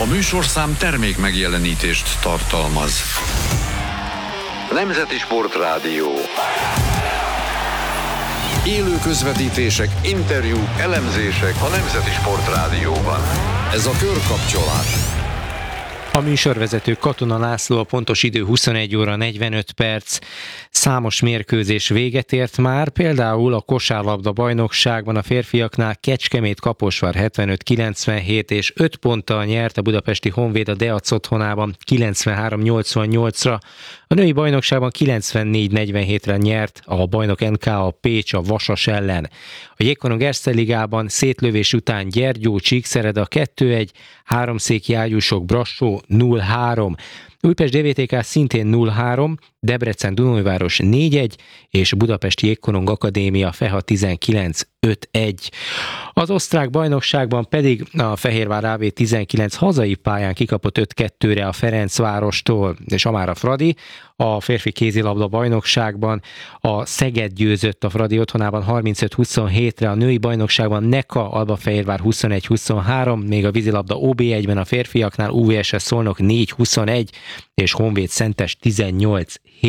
A műsorszám termék megjelenítést tartalmaz. Nemzeti Sportrádió. Élő közvetítések, interjúk, elemzések a Nemzeti Sportrádióban. Ez a Körkapcsolás. A műsorvezető Katona László, a pontos idő 21 óra 45 perc. Számos mérkőzés véget ért már, például a kosárlabda bajnokságban a férfiaknál Kecskemét-Kaposvár 75-97 és 5 ponttal nyert a budapesti Honvéd a Deac otthonában 93-88-ra. A női bajnokságban 94-47-re nyert a bajnok NKA Pécs a Vasas ellen. A Jégkorong Erste Ligában szétlövés után Gyergyó Csíkszereda 2-1, Háromszéki Ágyúsok Brassó 0-3, Újpest DVTK szintén 0-3, Debrecen Dunajváros 4-1, és Budapesti Jégkorong Akadémia Feha 19 5-1. Az osztrák bajnokságban pedig a Fehérvár AV 19 hazai pályán kikapott 5-2-re a Ferencvárostól, és Amára Fradi a férfi kézilabda bajnokságban a Szeged győzött a Fradi otthonában 35-27-re, a női bajnokságban Neka Albafehérvár 21-23, még a vízilabda OB1-ben a férfiaknál UVSS Szolnok 4-21, és Honvéd Szentes 18-7.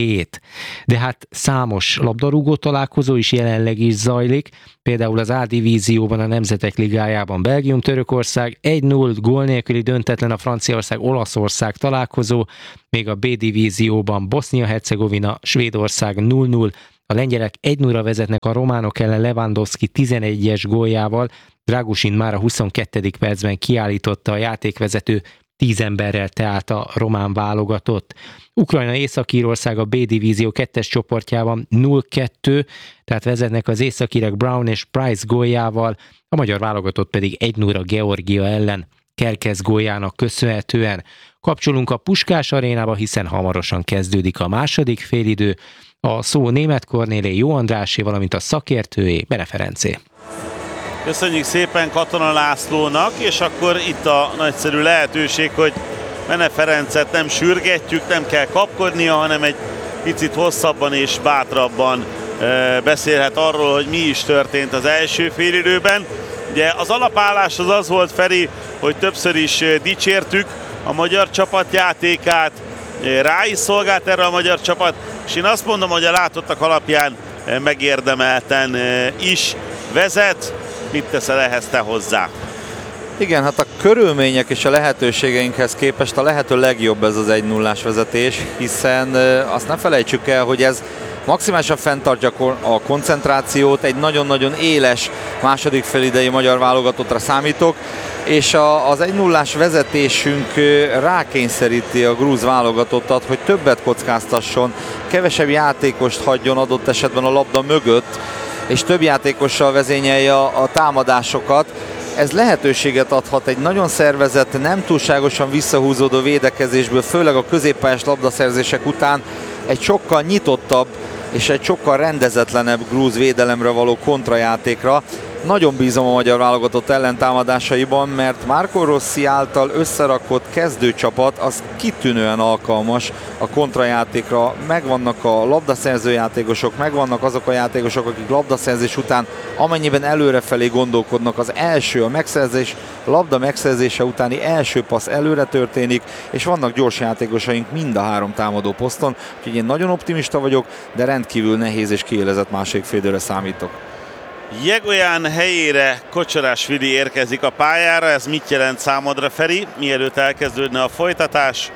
De hát számos labdarúgó találkozó is jelenleg is zajlik, például az A-divízióban a Nemzetek Ligájában Belgium-Törökország 1-0 gól nélküli döntetlen a Franciaország-Olaszország találkozó, még a B-divízióban Bosznia-Hercegovina, Svédország 0-0, a lengyelek 1-0-ra vezetnek a románok ellen Lewandowski 11-es góljával, Dragusin már a 22. percben kiállította a játékvezető, 10 emberrel teált a román válogatott. Ukrajna Észak-Írország a B-divízió 2-es csoportjában 0-2, tehát vezetnek az északírek Brown és Price góljával, a magyar válogatott pedig 1-0-ra Georgia ellen Kerkez góljának köszönhetően. Kapcsolunk a Puskás arénába, hiszen hamarosan kezdődik a második félidő. A szó Németh Kornélé, Jó Andrásé, valamint a szakértőé, Bene Ferencé. Köszönjük szépen Katona Lászlónak, és akkor itt a nagyszerű lehetőség, hogy Bene Ferencet nem sürgetjük, nem kell kapkodnia, hanem egy picit hosszabban és bátrabban beszélhet arról, hogy mi is történt az első félidőben. Ugye az alapállás az volt, Feri, hogy többször is dicsértük a magyar csapat játékát, rá is szolgált erre a magyar csapat, és én azt mondom, hogy a látottak alapján megérdemelten is vezet. Mit teszel ehhez te hozzá? Igen, hát a körülmények és a lehetőségeinkhez képest a lehető legjobb ez az 1-0-ás vezetés, hiszen azt ne felejtsük el, hogy ez maximálisan fenntartja a koncentrációt, egy nagyon-nagyon éles második félidei magyar válogatottra számítok, és az 1-0-ás vezetésünk rákényszeríti a grúz válogatottat, hogy többet kockáztasson, kevesebb játékost hagyjon adott esetben a labda mögött, és több játékossal vezényelje a támadásokat. Ez lehetőséget adhat egy nagyon szervezett, nem túlságosan visszahúzódó védekezésből, főleg a középpályás labdaszerzések után egy sokkal nyitottabb és egy sokkal rendezetlenebb grúz védelemre való kontrajátékra. Nagyon bízom a magyar válogatott ellentámadásaiban, mert Marco Rossi által összerakott kezdőcsapat az kitűnően alkalmas a kontrajátékra. Megvannak a labdaszerző játékosok, megvannak azok a játékosok, akik labdaszerzés után amennyiben előrefelé gondolkodnak, az első, a megszerzés, labda megszerzése utáni első passz előre történik, és vannak gyors játékosaink mind a három támadó poszton, úgyhogy én nagyon optimista vagyok, de rendkívül nehéz és kiélezett második félidőre számítok. Jegolyán helyére Kocsarásvili érkezik a pályára, ez mit jelent számodra, Feri, mielőtt elkezdődne a folytatás?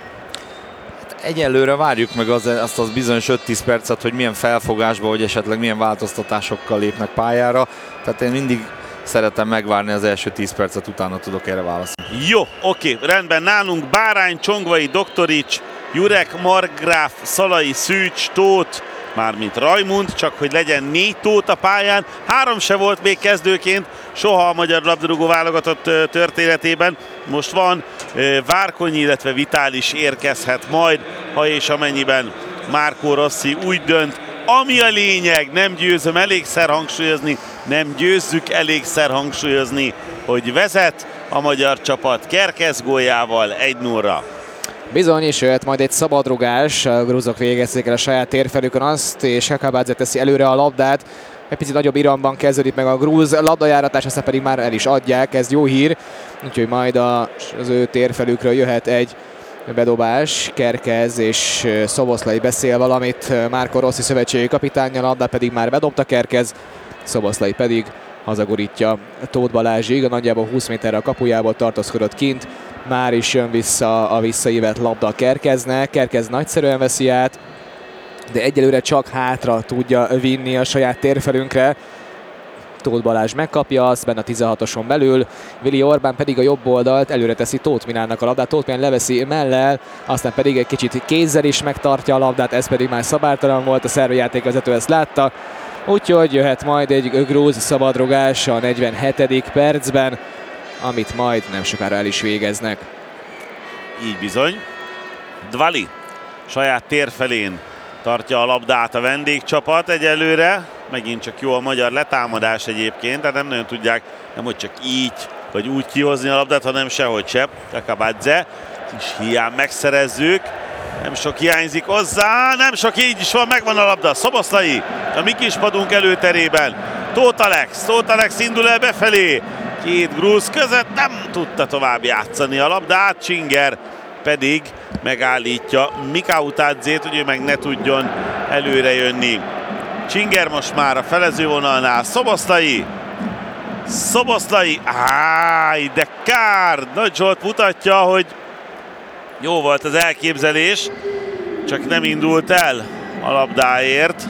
Hát egyelőre várjuk meg azt az bizonyos 5-10 percet, hogy milyen felfogásba, vagy esetleg milyen változtatásokkal lépnek pályára, tehát én mindig szeretem megvárni az első 10 percet, utána tudok erre válaszolni. Jó, oké, rendben, nálunk Bárány, Csongvai, Doktorics, Jurek, Markgráf, Szalai, Szűcs, Tóth, mármint Rajmund, csak hogy legyen 4 Tóth a pályán. 3 se volt még kezdőként soha a magyar labdarúgó válogatott történetében. Most van Várkonyi, illetve Vitális érkezhet majd, ha és amennyiben Marco Rossi úgy dönt. Ami a lényeg, nem győzöm elégszer hangsúlyozni, nem győzzük elégszer hangsúlyozni, hogy vezet a magyar csapat Kerkez góljával 1-0-ra. Bizony, és jöhet majd egy szabadrugás, a grúzok végezték el a saját térfelükön azt, és Hakabadze teszi előre a labdát. egy picit nagyobb iramban kezdődik meg a grúz labdajáratás, aztán pedig már el is adják, ez jó hír. Úgyhogy majd az ő térfelükről jöhet egy bedobás. Kerkez és Szoboszlai beszél valamit Márko Rossi szövetségi kapitánnyal, labda pedig már bedobta Kerkez, Szoboszlai pedig hazagurítja Tóth Balázsig, nagyjából 20 méterre a kapujából tartózkodott kint. Már is jön vissza a visszaívett labda a Kerkeznek, Kerkez nagyszerűen veszi át, de egyelőre csak hátra tudja vinni a saját térfelünkre. Tóth Balázs megkapja azt benne a 16-oson belül, Vili Orbán pedig a jobb oldalt előre teszi Tóth Milánnak a labdát, Tóth Milán leveszi mellel, aztán pedig egy kicsit kézzel is megtartja a labdát, ez pedig már szabálytalan volt, a szerb játékvezető ezt látta, úgyhogy jöhet majd egy grúz szabadrugás a 47. percben, amit majd nem sokára el is végeznek. Így bizony. Dvali saját térfelén tartja a labdát a vendégcsapat egyelőre. Megint csak jó a magyar letámadás egyébként, tehát nem nagyon tudják, nem hogy csak így vagy úgy kihozni a labdát, hanem sehogy se. Kakabadze, kis hiány megszerezzük. Nem sok hiányzik hozzá, nem sok, így is van, megvan a labda. Szoboszlai a mi kispadunk előterében. Tóth Alex indul el befelé. Két grúz között nem tudta tovább játszani a labdát, Csinger pedig megállítja Mikautadzét, hogy ő meg ne tudjon előre jönni. Csinger most már a felezővonalnál, Szoboszlai, de kár! Nagy Zsolt mutatja, hogy jó volt az elképzelés, csak nem indult el a labdáért.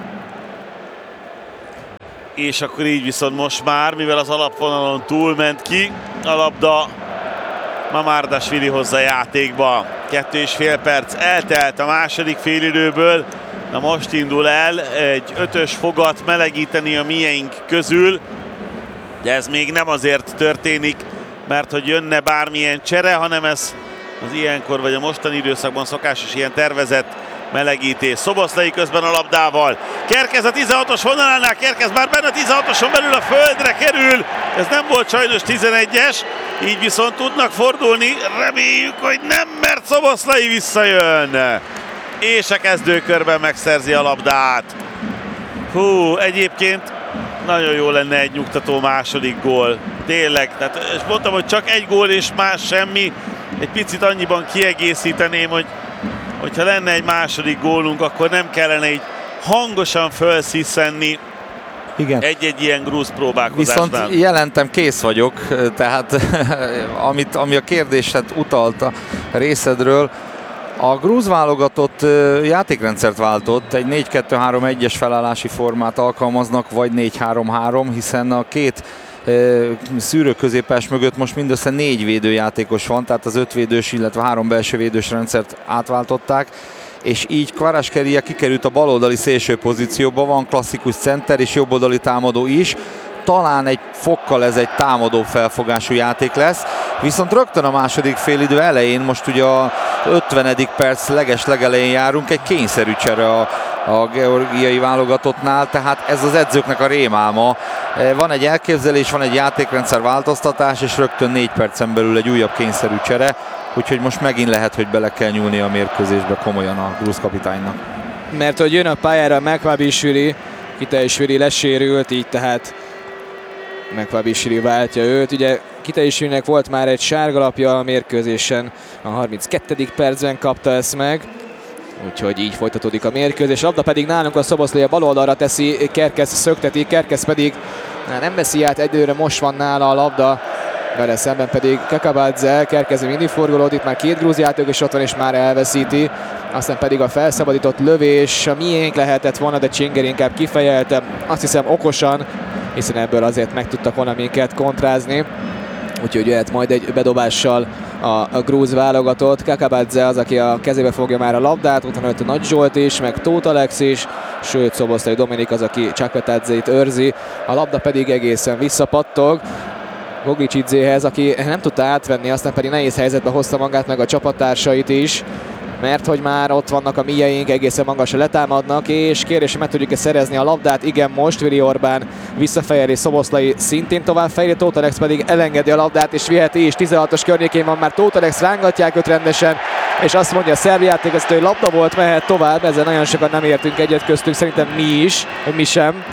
És akkor így viszont most már, mivel az alapvonalon túlment ki, a labda Mamardashvili hozza játékba. 2,5 perc eltelt a második félidőből. Na most indul el egy 5-ös fogat melegíteni a mieink közül. De ez még nem azért történik, mert hogy jönne bármilyen csere, hanem ez az ilyenkor vagy a mostani időszakban szokásos ilyen tervezett melegítés. Szoboszlai közben a labdával. Kerkez a 16-os vonalánál, Kerkez már benne a 16-oson belül a földre kerül. Ez nem volt sajnos 11-es, így viszont tudnak fordulni. Reméljük, hogy nem, mert Szoboszlai visszajön. És a kezdőkörben megszerzi a labdát. Egyébként nagyon jó lenne egy nyugtató második gól. Tényleg, tehát, és mondtam, hogy csak egy gól és más semmi. Egy picit annyiban kiegészíteném, hogyha lenne egy második gólunk, akkor nem kellene így hangosan felsziszenni. Igen. Egy-egy ilyen grúz próbálkozásnál. Viszont jelentem, kész vagyok, tehát ami a kérdéset utalta részedről, a grúz válogatott játékrendszert váltott, egy 4-2-3-1-es felállási formát alkalmaznak, vagy 4-3-3, hiszen a két szűrőközéppás mögött most mindössze 4 védőjátékos van, tehát az 5 védős, illetve 3 belső védős rendszert átváltották, és így Kvaratskhelia kikerült a baloldali szélső pozícióba, van klasszikus center és jobboldali támadó is, talán egy fokkal ez egy támadó felfogású játék lesz, viszont rögtön a második félidő elején, most ugye a 50. perc legelején járunk, egy kényszerű csere a georgiai válogatottnál, tehát ez az edzőknek a rémálma. Van egy elképzelés, van egy játékrendszer változtatás, és rögtön 4 percen belül egy újabb kényszerű csere, úgyhogy most megint lehet, hogy bele kell nyúlni a mérkőzésbe komolyan a grúz kapitánynak. Mert hogy jön a pályára Mekvabishvili, Kitaishvili lesérült, így tehát Mekvabishvili váltja őt. Ugye Kitaishvilinek volt már egy sárgalapja a mérkőzésen, a 32. percben kapta ezt meg. Úgyhogy így folytatódik a mérkőzés. Labda pedig nálunk a Szoboszlai a bal oldalra teszi, Kerkez szökteti, Kerkez pedig nem veszi át, egyőre most van nála a labda. Vele szemben pedig Kakabadze, Kerkez mindig forgolódik, már 2 grúz játék is ott van, és már elveszíti. Aztán pedig a felszabadított lövés, a miénk lehetett volna, de Csinger inkább kifejelte, azt hiszem okosan, hiszen ebből azért meg tudtak volna minket kontrázni. Úgyhogy jöhet majd egy bedobással a grúz válogatott. Kakabadze az, aki a kezébe fogja már a labdát, utána jött a Nagy Zsolt is, meg Tóth Alex is, sőt Szoboszlai Dominik az, aki Csakvetadzeit őrzi. A labda pedig egészen visszapattog Goglicsidzéhez, aki nem tudta átvenni, aztán pedig nehéz helyzetbe hozta magát, meg a csapattársait is, mert hogy már ott vannak a mieink, egészen magasra letámadnak, és kérdés, meg tudjuk-e szerezni a labdát? Igen, most Vili Orbán visszafejeli, Szoboszlai szintén tovább fejli, Tóth Alex pedig elengedi a labdát, és viheti is, 16-os környékén van már Tóth Alex, rángatják őt rendesen, és azt mondja a szerb játékvezető, hogy labda volt, mehet tovább, ezzel nagyon sokan nem értünk egyet köztünk, szerintem mi is, hogy mi sem.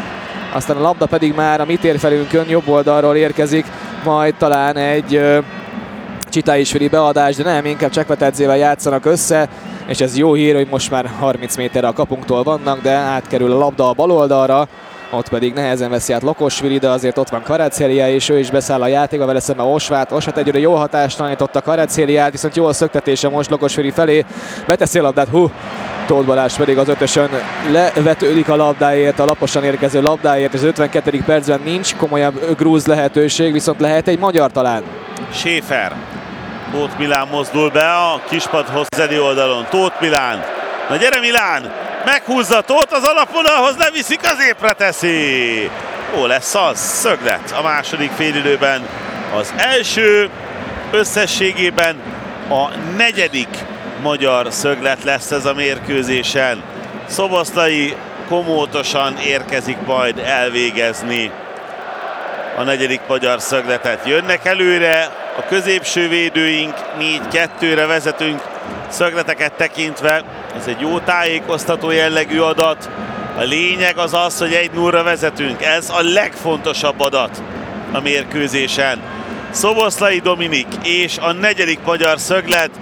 aztán a labda pedig már a mi térfelünkön jobb oldalról érkezik, majd talán egy Csitáisvili beadás, de nem, inkább Csekvetedzével játszanak össze, és ez jó hír, hogy most már 30 méterre a kapunktól vannak, de átkerül a labda a bal oldalra, ott pedig nehezen veszi át Lokosvili, de azért ott van Karaczélia, és ő is beszáll a játékba, vele szemben Osvát. Osvát egyre jó hatástalanította Karaczéliát, viszont jó a szöktetése most Lokosvili felé, beteszi a labdát, Tóth Balázs pedig az ötösön levetődik a labdáért, a laposan érkező labdáért, és az 52. percben nincs komolyabb grúz lehetőség, viszont lehet egy magyar talán. Schäfer. Tóth Milán mozdul be a kispadhoz Zedi oldalon. Tóth Milán. Na gyere Milán! Meghúzza Tóth az alapvonalhoz, leviszi, középre teszi! Ó, lesz az, szöglet a második félidőben. Az első, összességében a 4. magyar szöglet lesz ez a mérkőzésen. Szoboszlai komótosan érkezik majd elvégezni a 4. magyar szögletet. Jönnek előre a középső védőink, 4-2-re vezetünk szögleteket tekintve. Ez egy jó tájékoztató jellegű adat. A lényeg az az, hogy 1-0-ra vezetünk. Ez a legfontosabb adat a mérkőzésen. Szoboszlai Dominik és a 4. magyar szöglet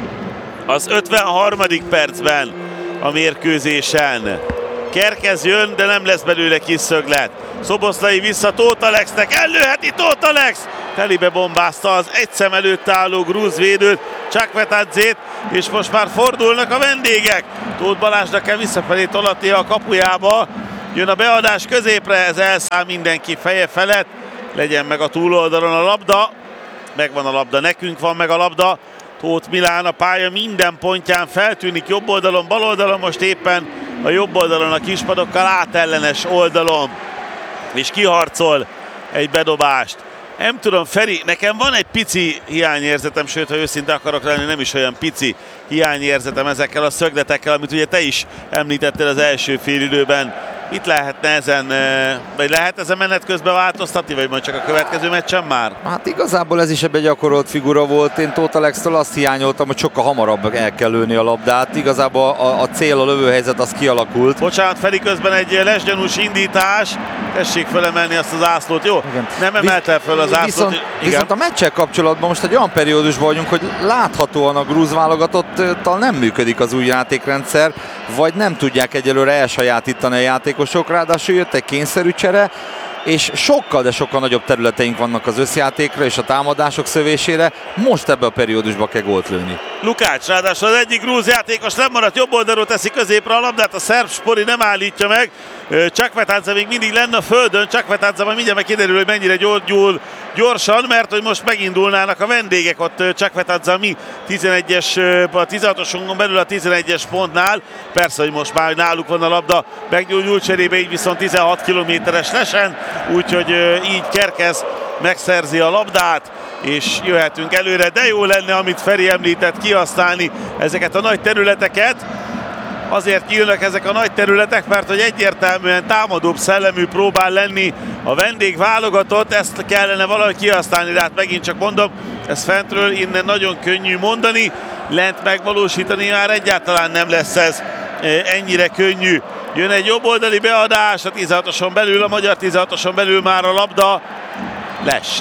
az 53. percben a mérkőzésen. Kerkez jön, de nem lesz belőle kis szöglet. Szoboszlai vissza Tóth Alexnek, ellőheti Tóth Alex! Telibe bombázta az egy szem előtt álló grúz védőt, Csekvetadzét, és most már fordulnak a vendégek. Tóth Balázsnak kell visszafelé tolatni a kapujába. Jön a beadás középre, ez elszáll mindenki feje felett. Legyen meg a túloldalon a labda. Megvan a labda, nekünk van meg a labda. Tóth Milán a pálya minden pontján feltűnik jobb oldalon, bal oldalon, most éppen a jobb oldalon a kispadokkal átellenes oldalon. És kiharcol egy bedobást. Nem tudom, Feri, nekem van egy pici hiányérzetem, sőt, ha őszinte akarok lenni, nem is olyan pici hiányérzetem ezekkel a szögletekkel, amit ugye te is említettél az első félidőben. Mit lehetne ezen, vagy lehet ezen menet közben változtatni, vagy majd csak a következő meccsen már? Hát igazából ez is egy gyakorolt figura volt. Én Tóth Alextől azt hiányoltam, hogy sokkal hamarabb el kell lőni a labdát. Igazából a cél, a lövőhelyzet az kialakult. Bocsánat, Feri, közben egy lesgyanús indítás. Tessék fölemelni azt az ászlót. Jó, igen. Nem emelte föl az ászlót. Viszont a meccsel kapcsolatban most egy olyan periódusban vagyunk, hogy láthatóan a grúz válogatottal nem működik az új játékrendszer, vagy nem tudják egyelőre elsajátítani a játékosok, ráadásul jött egy kényszerű csere, és sokkal, de sokkal nagyobb területeink vannak az összjátékra és a támadások szövésére. Most ebbe a periódusba kell gólt lőni. Lukács, ráadásul az egyik grúz játékos nem maradt, jobb oldalról teszi középre a labdát, a szerb Spori nem állítja meg. Csekvetadze még mindig lenne a földön, Csekvetadze majd mindjárt meg kiderül, hogy mennyire gyorsan, mert hogy most megindulnának a vendégek ott Csekvetadze a mi 16-osunkon belül a 11-es pontnál. Persze, hogy most már náluk van a labda, meggyógyul cserébe, így viszont 16 kilométeres lesen, úgyhogy így Kerkez megszerzi a labdát, és jöhetünk előre, de jó lenne, amit Feri említett, kihasználni ezeket a nagy területeket. Azért kijönnek ezek a nagy területek, mert hogy egyértelműen támadóbb szellemű próbál lenni a vendég válogatott, ezt kellene valahogy kihasználni, de hát megint csak mondom, ez fentről innen nagyon könnyű mondani, lent megvalósítani már egyáltalán nem lesz ez ennyire könnyű. Jön egy jobboldali beadás, a 16-oson belül, a magyar 16-oson belül már a labda. Les.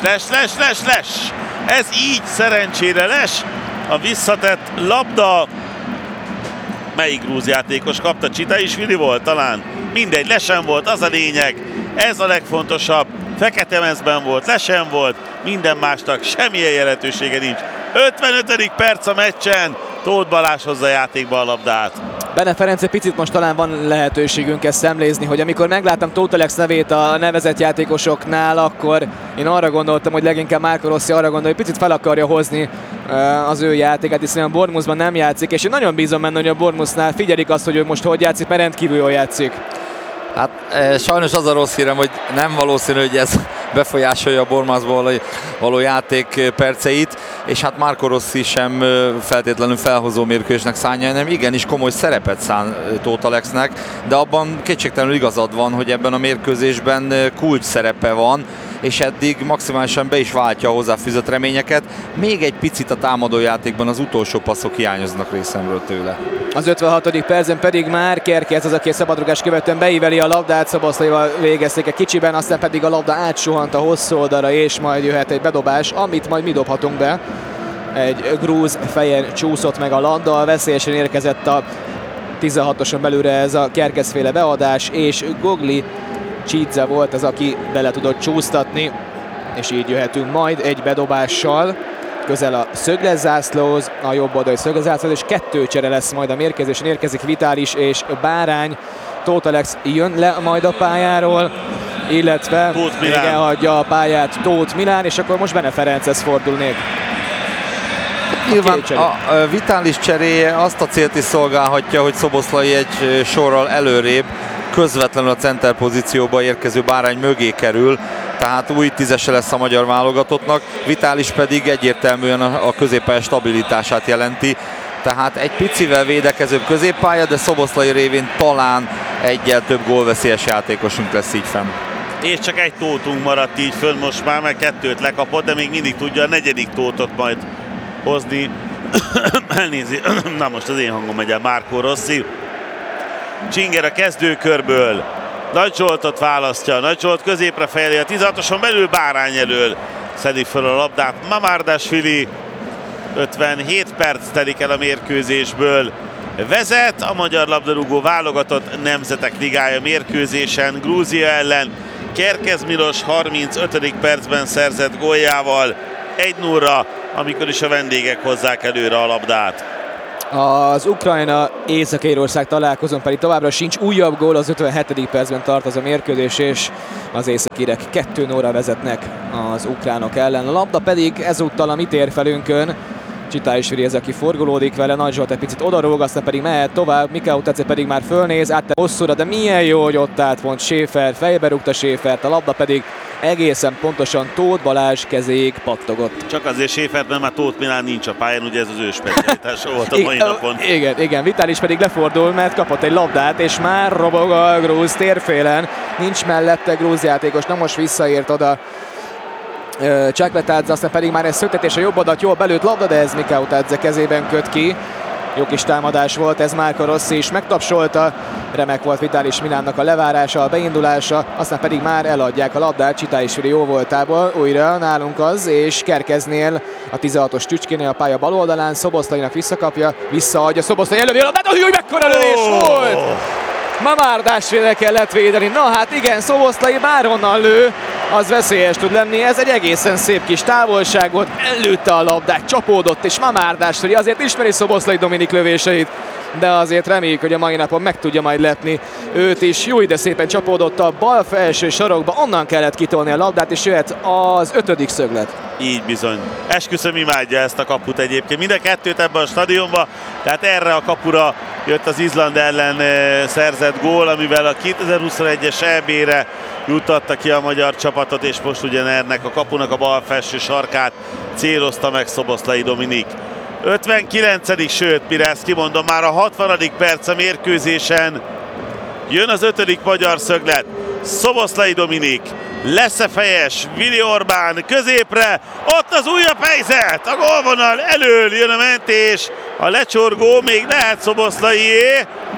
Ez így szerencsére Les. A visszatett labda. Melyik grúz játékos kapta? Csitáisvili volt talán? Mindegy, Lesen volt, az a lényeg. Ez a legfontosabb. Fekete mezben volt, Lesen volt. Minden másnak semmilyen jelentősége nincs. 55. perc a meccsen. Tóth Balázs hozza játékba a labdát. Bene Ferenc, egy picit most talán van lehetőségünk ezt szemlézni, hogy amikor megláttam Tóth Alex nevét a nevezett játékosoknál, akkor én arra gondoltam, hogy leginkább Marco Rossi arra gondol, hogy picit fel akarja hozni az ő játékát, hiszen a Bournemouthban nem játszik, és én nagyon bízom benne, hogy a Bournemouthnál figyelik azt, hogy ő most hogy játszik, mert rendkívül jól játszik. Hát sajnos az a rossz hírem, hogy nem valószínű, hogy ez befolyásolja a Bournemouthból való játék perceit, és hát Marco Rossi sem feltétlenül felhozó mérkőzésnek szánja, hanem igenis komoly szerepet szán Tóth Alexnek, de abban kétségtelenül igazad van, hogy ebben a mérkőzésben kulcs szerepe van, és eddig maximálisan be is váltja a hozzáfűzött reményeket. Még egy picit a támadójátékban az utolsó passzok hiányoznak részemről tőle. Az 56. percen pedig már Kerkész az, aki a szabadrugás követően beíveli a labdát, Szoboszlaival végezték egy kicsiben, aztán pedig a labda átsuhant a hosszú oldalra, és majd jöhet egy bedobás, amit majd mi dobhatunk be. Egy grúz fejen csúszott meg a labda, veszélyesen érkezett a 16-oson belülre ez a Kerkészféle beadás, és Gogli Csídze volt az, aki bele tudott csúsztatni, és így jöhetünk majd egy bedobással közel a szögletzászlóhoz, a jobb oldali szögletzászlóhoz, és 2 csere lesz majd a mérkőzésen, érkezik Vitális és Bárány. Tóth Alex jön le majd a pályáról, illetve még elhagyja a pályát Tóth Milán, és akkor most Bene Ferenchez fordulnék. Nyilván a Vitális cseréje azt a célt is szolgálhatja, hogy Szoboszlai egy sorral előrébb közvetlenül a center pozícióba érkező Bárány mögé kerül, tehát új tízese lesz a magyar válogatottnak, Vitális pedig egyértelműen a középpálya stabilitását jelenti, tehát egy picivel védekezőbb középpálya, de Szoboszlai révén talán egyel több gólveszélyes játékosunk lesz így fenn. És csak egy tótunk maradt így fönn most már, mert 2 lekapott, de még mindig tudja a 4. tótot majd hozni. Elnézi, na most az én hangom megy el, Márkó Rossi. Csinger a kezdőkörből. Nagy Zsoltot választja, Nagy Zsolt középre fejeli a 16-oson belül, Bárány elől szedi föl a labdát Mamardashvili. 57 perc telik el a mérkőzésből. Vezet a magyar labdarúgó válogatott Nemzetek Ligája mérkőzésen Grúzia ellen. Kerkez Milos 35. percben szerzett góljával 1-0-ra, amikor is a vendégek hozzák előre a labdát. Az Ukrajna Észak-Írország találkozón pedig továbbra sincs újabb gól, az 57. percben tart az a mérkőzés, és az északírek 2-0-ra vezetnek az ukránok ellen. A labda pedig ezúttal a mi térfelünkön. Csitályisvili ez, aki forgolódik vele, Nagy Zsolt egy picit odaróg, aztán pedig mehet tovább, Mikkel Utece pedig már fölnéz, át hosszúra, de milyen jó, hogy ott állt pont Schäfer, fejbe rúgta Schäfert, a labda pedig egészen pontosan Tóth Balázs kezéig pattogott. Csak azért Schäfert, mert már Tóth Milán nincs a pályán, ugye ez az ő specialitása volt a mai napon. Igen, Vitális pedig lefordul, mert kapott egy labdát, és már robog a grúz térfélen, nincs mellette grúz játékos, na most visszaért oda Csakvetadze, aztán pedig már egy szöktetés a jobb adat, jól belőtt labda, de ez Mikkel Utadze kezében köt ki. Jó kis támadás volt, ez Márka Rossi is megtapsolta. Remek volt Vitális Milánnak a levárása, a beindulása, aztán pedig már eladják a labdát Csitályisvili jó voltából. Újra nálunk az, és Kerkeznél a 16-os Tücskénél a pálya bal oldalán, Szoboszlainak visszakapja, visszaadja, Szoboszlai elővé a labdát, hogy mekkora lövés volt! Mamardashvili kellett védeni. Na hát igen, Szoboszlai bárhonnan lő, az veszélyes tud lenni. Ez egy egészen szép kis távolság volt, ellőtte a labdát, csapódott, és Mamardashvili azért ismeri Szoboszlai Dominik lövéseit, de azért reméljük, hogy a mai napon meg tudja majd lepni őt is. Jó, de szépen csapódott a bal felső sarokba, onnan kellett kitolni a labdát, és jöhet az 5. szöglet. Így bizony. Esküszöm, imádja ezt a kaput egyébként. Mind a 2 ebben a stadionban, tehát erre a kapura jött az Izland ellen szerzett gól, amivel a 2021-es EB-re juttatta ki a magyar csapatot, és most ugyanernek a kapunak a bal felső sarkát célozta meg Szoboszlai Dominik. 59. sőt, mire ezt kimondom, már a 60. perc a mérkőzésen. Jön az 5. magyar szöglet. Szoboszlai Dominik, lesz-e fejes, Vili Orbán középre, ott az újabb helyzet, a gólvonal elől jön a mentés, a lecsorgó még lehet Szoboszlaié,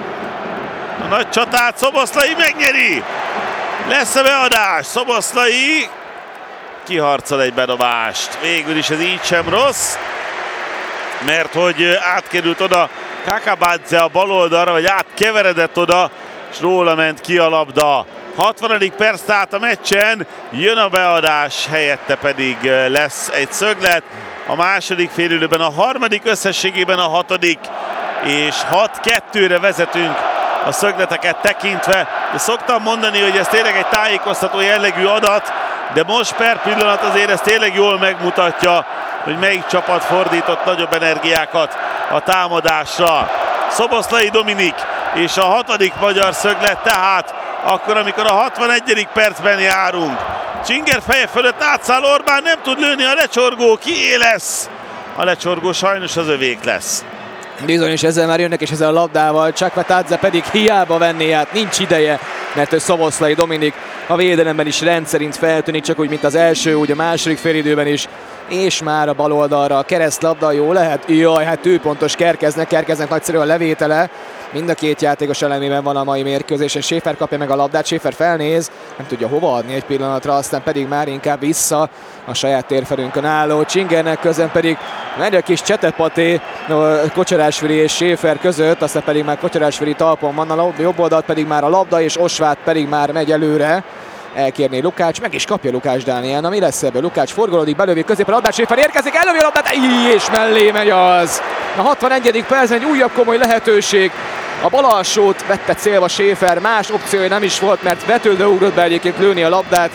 a nagy csatát Szoboszlai megnyeri, lesz-e beadás, Szoboszlai kiharcol egy bedobást, végül is ez így sem rossz, mert hogy átkerült oda Kakabadze a bal oldalra, vagy átkeveredett oda, és róla ment ki a labda. 60. perc tehát a meccsen, jön a beadás, helyette pedig lesz egy szöglet. A második félidőben a 3., összességében a 6. és 6-2-re vezetünk a szögleteket tekintve. De szoktam mondani, hogy ez tényleg egy tájékoztató jellegű adat, de most per pillanat azért ez tényleg jól megmutatja, hogy melyik csapat fordított nagyobb energiákat a támadásra. Szoboszlai Dominik és a 6. magyar szöglet tehát akkor, amikor a 61. percben járunk. Csinger feje fölött átszáll Orbán, nem tud lőni a lecsorgó, kié lesz? A lecsorgó sajnos az övék lesz. Bizony, és ezzel már jönnek, és ezzel a labdával Csakvetadze pedig hiába venné át, nincs ideje, mert Szoboszlai Dominik a védelemben is rendszerint feltűnik, csak úgy, mint az első, úgy a második félidőben is. És már a bal oldalra a keresztlabda, jó lehet? Jaj, hát tűpontos Kerkeznek nagyszerű a levétele. Mind a két játékos elemében van a mai mérkőzésen. Schäfer kapja meg a labdát, Schäfer felnéz, nem tudja hova adni egy pillanatra, aztán pedig már inkább vissza a saját térfelünkön álló Csingernek, közben pedig megy a kis csetepaté Kocsarásvili és Schäfer között, aztán pedig már Kocsarásvili talpon van, a jobb oldalt pedig már a labda, és Osvát pedig már megy előre. Elkérné Lukács, meg is kapja Lukács Dániel. Na mi lesz ebből? Lukács forgolódik, belövi középen, a labdát, Schäfer érkezik, elővi a labdát, és mellé megy az. A 61. percben egy újabb komoly lehetőség. A bal alsót vette célba Schäfer, más opciója nem is volt, mert vetődve ugrott be egyébként lőni a labdát.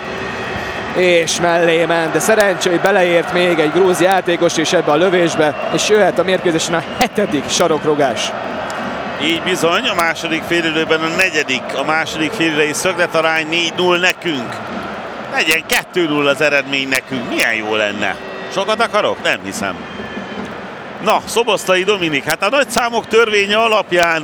És mellé ment, de szerencsé, hogy beleért még egy grúz játékos is ebbe a lövésbe, és jöhet a mérkőzésen a 7. sarokrogás. Így bizony, a második félidőben a 4. a második félidei szögletarány 4-0 nekünk. Legyen 2-0 az eredmény nekünk, milyen jó lenne. Sokat akarok? Nem hiszem. Na, Szoboszlai Dominik, hát a nagy számok törvénye alapján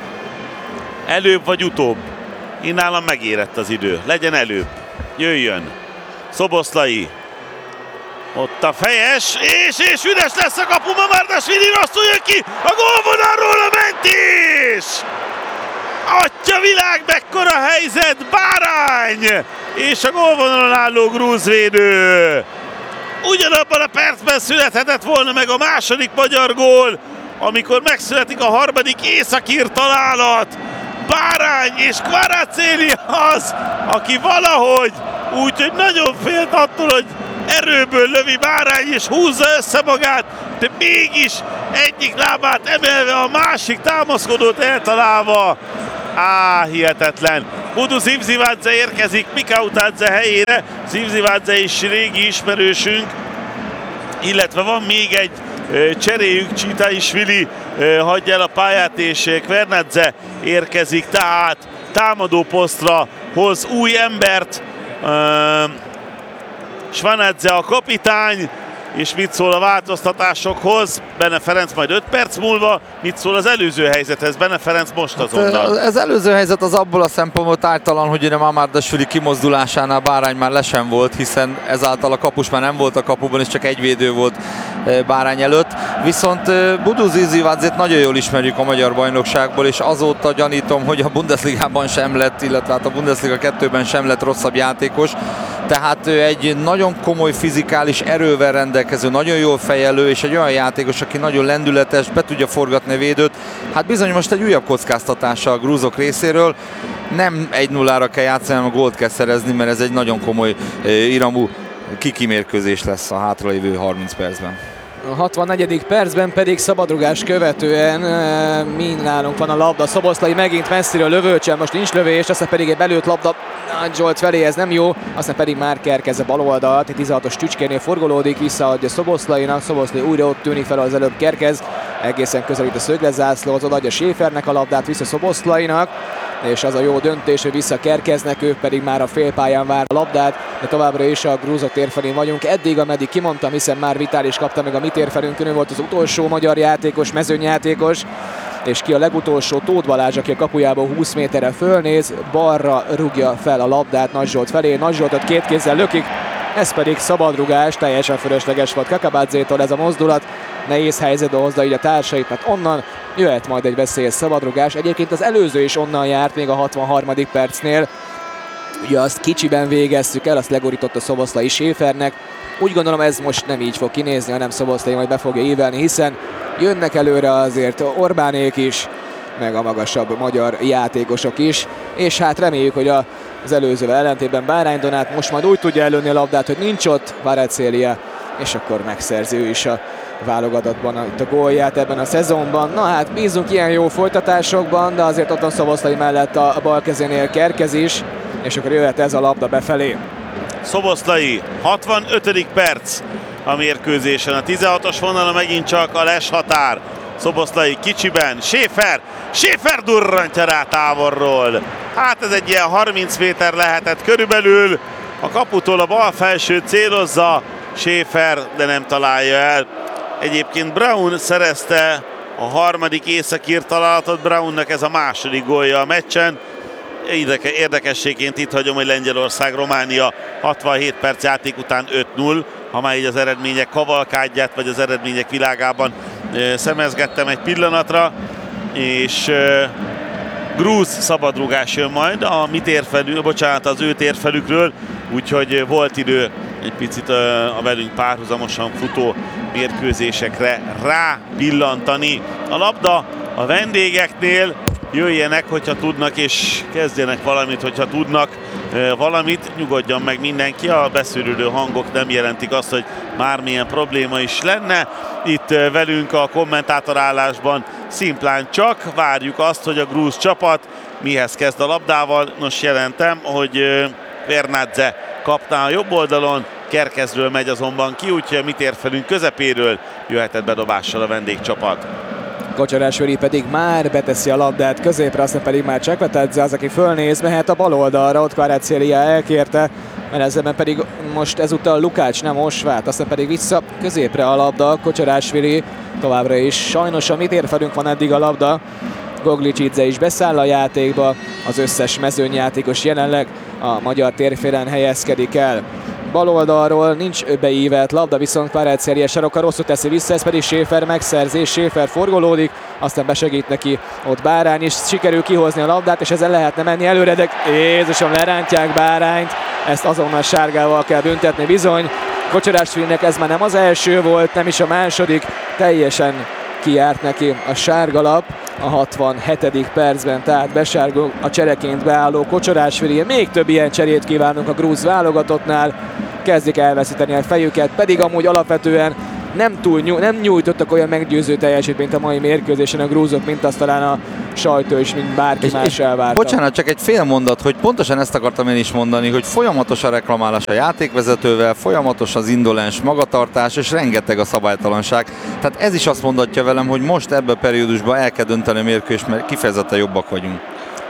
előbb vagy utóbb. Én nálam megérett az idő, legyen előbb. Jöjjön. Szoboszlai. Ott a fejes, és üres lesz a kapu, Mamardashvili rosszul jön ki, a gólvonalról a mentés! Atya világ, mekkora helyzet, Bárány! És a gólvonalon álló grúzvédő. Ugyanabban a percben születhetett volna meg a második magyar gól, amikor megszületik a harmadik északír találat. Bárány és Kvaratskhelia az, aki valahogy úgyhogy nagyon félt attól, hogy erőből lövi Bárány és húzza össze magát, de mégis egyik lábát emelve a másik támaszkodót eltalálva. Hihetetlen. Budu Zivzivadze érkezik Mikautadze helyére. Zivzivadze is régi ismerősünk, illetve van még egy cseréjük, Csitaishvili hagyja el a pályát, és Kvernadze érkezik, tehát támadó posztra hoz új embert. Svanadze a kapitány, és mit szól a változtatásokhoz? Bene Ferenc majd 5 perc múlva. Mit szól az előző helyzethez? Bene Ferenc most azonnal. Az előző helyzet az abból a szempontból ártalan, hogy a Mamardashvili kimozdulásánál Bárány már lesen volt, hiszen ezáltal a kapus már nem volt a kapuban, és csak egy védő volt Bárány előtt. Viszont Budu Zivzivadzét nagyon jól ismerjük a magyar bajnokságból, és azóta gyanítom, hogy a Bundesligában sem lett, illetve hát a Bundesliga 2-ben sem lett rosszabb játékos. Tehát ő egy nagyon komoly fizikális erővel rendelkező, nagyon jól fejelő, és egy olyan játékos, aki nagyon lendületes, be tudja forgatni a védőt. Hát bizony most egy újabb kockáztatása a grúzok részéről. Nem 1-0-ra kell játszani, hanem a gólt kell szerezni, mert ez egy nagyon komoly iramú kikimérkőzés lesz a hátralévő 30 percben. A 64. percben pedig szabadrugás követően mind nálunk van a labda. Szoboszlai megint messziről lövőcsel, most nincs lövés, aztán pedig egy belőtt labda Nagy Zsolt felé, ez nem jó, aztán pedig már Kerkez a bal oldalt, 16-os Tücskénél forgolódik, visszaadja Szoboszlainak, Szoboszlai újra ott tűnik fel az előbb Kerkez, egészen közelít a szöglezászlóhoz, odaadja Schäfernek a labdát, vissza Szoboszlainak, és az a jó döntés, hogy vissza Kerkeznek, ők pedig már a félpályán vár a labdát, de továbbra is a grúzok térfelén vagyunk. Eddig, ameddig kimondtam, hiszen már Vitális kapta meg a mi térfelünkön, ő volt az utolsó magyar játékos, mezőnyjátékos, és ki a legutolsó? Tóth Balázs, aki a kapujából 20 méterre fölnéz, balra rúgja fel a labdát Nagy Zsolt felé, Nagy Zsoltot két kézzel lökik, ez pedig szabadrugás, teljesen fölösleges volt Kakabadzétól ez a mozdulat, nehéz helyzetbe hozza így a társait, mert onnan jöhet majd egy veszélyes szabadrugás. Egyébként az előző is onnan járt, még a 63. percnél. Ugye azt kicsiben végeztük el, azt legorította Szoboszlai Schäfernek. Úgy gondolom ez most nem így fog kinézni, hanem Szoboszlai majd be fogja ívelni, hiszen jönnek előre azért Orbánék is, meg a magasabb magyar játékosok is, és hát reméljük, hogy az előzővel ellentétben Bárány Donát most majd úgy tudja előni a labdát, hogy nincs ott Kvaratskhelia, és akkor megszerzi ő is a válogatottban itt a gólját ebben a szezonban. Na hát bízunk ilyen jó folytatásokban, de azért ott van Szoboszlai mellett a bal kezénél Kerkez is, és akkor jöhet ez a labda befelé. Szoboszlai, 65. perc a mérkőzésen. A 16-os vonalon megint csak a les határ. Szoboszlai kicsiben, Schäfer durrantja rá távolról. Hát ez egy ilyen 30 méter lehetett körülbelül. A kaputól a bal felső célozza Schäfer, de nem találja el. Egyébként Braun szerezte a harmadik északír találatot, Braunnak ez a második gólja a meccsen. érdekességként itt hagyom, hogy Lengyelország-Románia 67 perc játék után 5-0, ha már így az eredmények kavalkádját, vagy az eredmények világában szemezgettem egy pillanatra, és grúz szabadrúgás jön majd az ő térfelükről, úgyhogy volt idő egy picit a velünk párhuzamosan futó mérkőzésekre rápillantani. A labda a vendégeknél, jöjjenek, hogyha tudnak, és kezdjenek valamit, hogyha tudnak valamit, nyugodjon meg mindenki, a beszűrődő hangok nem jelentik azt, hogy bármilyen probléma is lenne. Itt velünk a kommentátorállásban szimplán csak várjuk azt, hogy a grúz csapat mihez kezd a labdával. Nos, jelentem, hogy Vernadze kapná a jobb oldalon, Kerkezről megy azonban ki, úgyhogy a mi térfelünk közepéről jöhetett bedobással a vendégcsapat. Kocsarásvili pedig már beteszi a labdát középre, aztán pedig már Csekvetadze az, aki fölnéz, mehet a bal oldalra, ott Kvaratskhelia elkérte, Menezemben pedig most ezúttal Lukács, nem Osvát, aztán pedig vissza középre a labda, Kocsarásvili továbbra is. Sajnos a mi térfelünk van eddig a labda, Goglicidze is beszáll a játékba, az összes mezőnyjátékos jelenleg a magyar térfélen helyezkedik el. Bal oldalról nincs beívelt labda, viszont Kvaratskhelia sarokka rosszul teszi vissza, ez pedig Schäfer megszerzés, Schäfer forgolódik, aztán besegít neki ott Bárány, és sikerül kihozni a labdát, és ezzel lehetne menni előre, de Jézusom, lerántják Bárányt, ezt azonnal sárgával kell büntetni bizony. Kocsarásvilinek ez már nem az első volt, nem is a második, teljesen kijárt neki a sárgalap a 67. percben, tehát besárgul a csereként beálló Kocsarásvili. Még több ilyen cserét kívánunk a grúz válogatottnál, kezdik elveszíteni a fejüket, pedig amúgy alapvetően nem nyújtottak olyan meggyőző teljesítményt a mai mérkőzésen a grúzok, mint azt talán a sajtó is, mint bárki más elvárta. Bocsánat, csak egy fél mondat, hogy pontosan ezt akartam én is mondani, hogy folyamatos a reklamálás a játékvezetővel, folyamatos az indolens magatartás, és rengeteg a szabálytalanság. Tehát ez is azt mondatja velem, hogy most ebben a periódusban el kell dönteni a mérkőzést, mert kifejezetten jobbak vagyunk.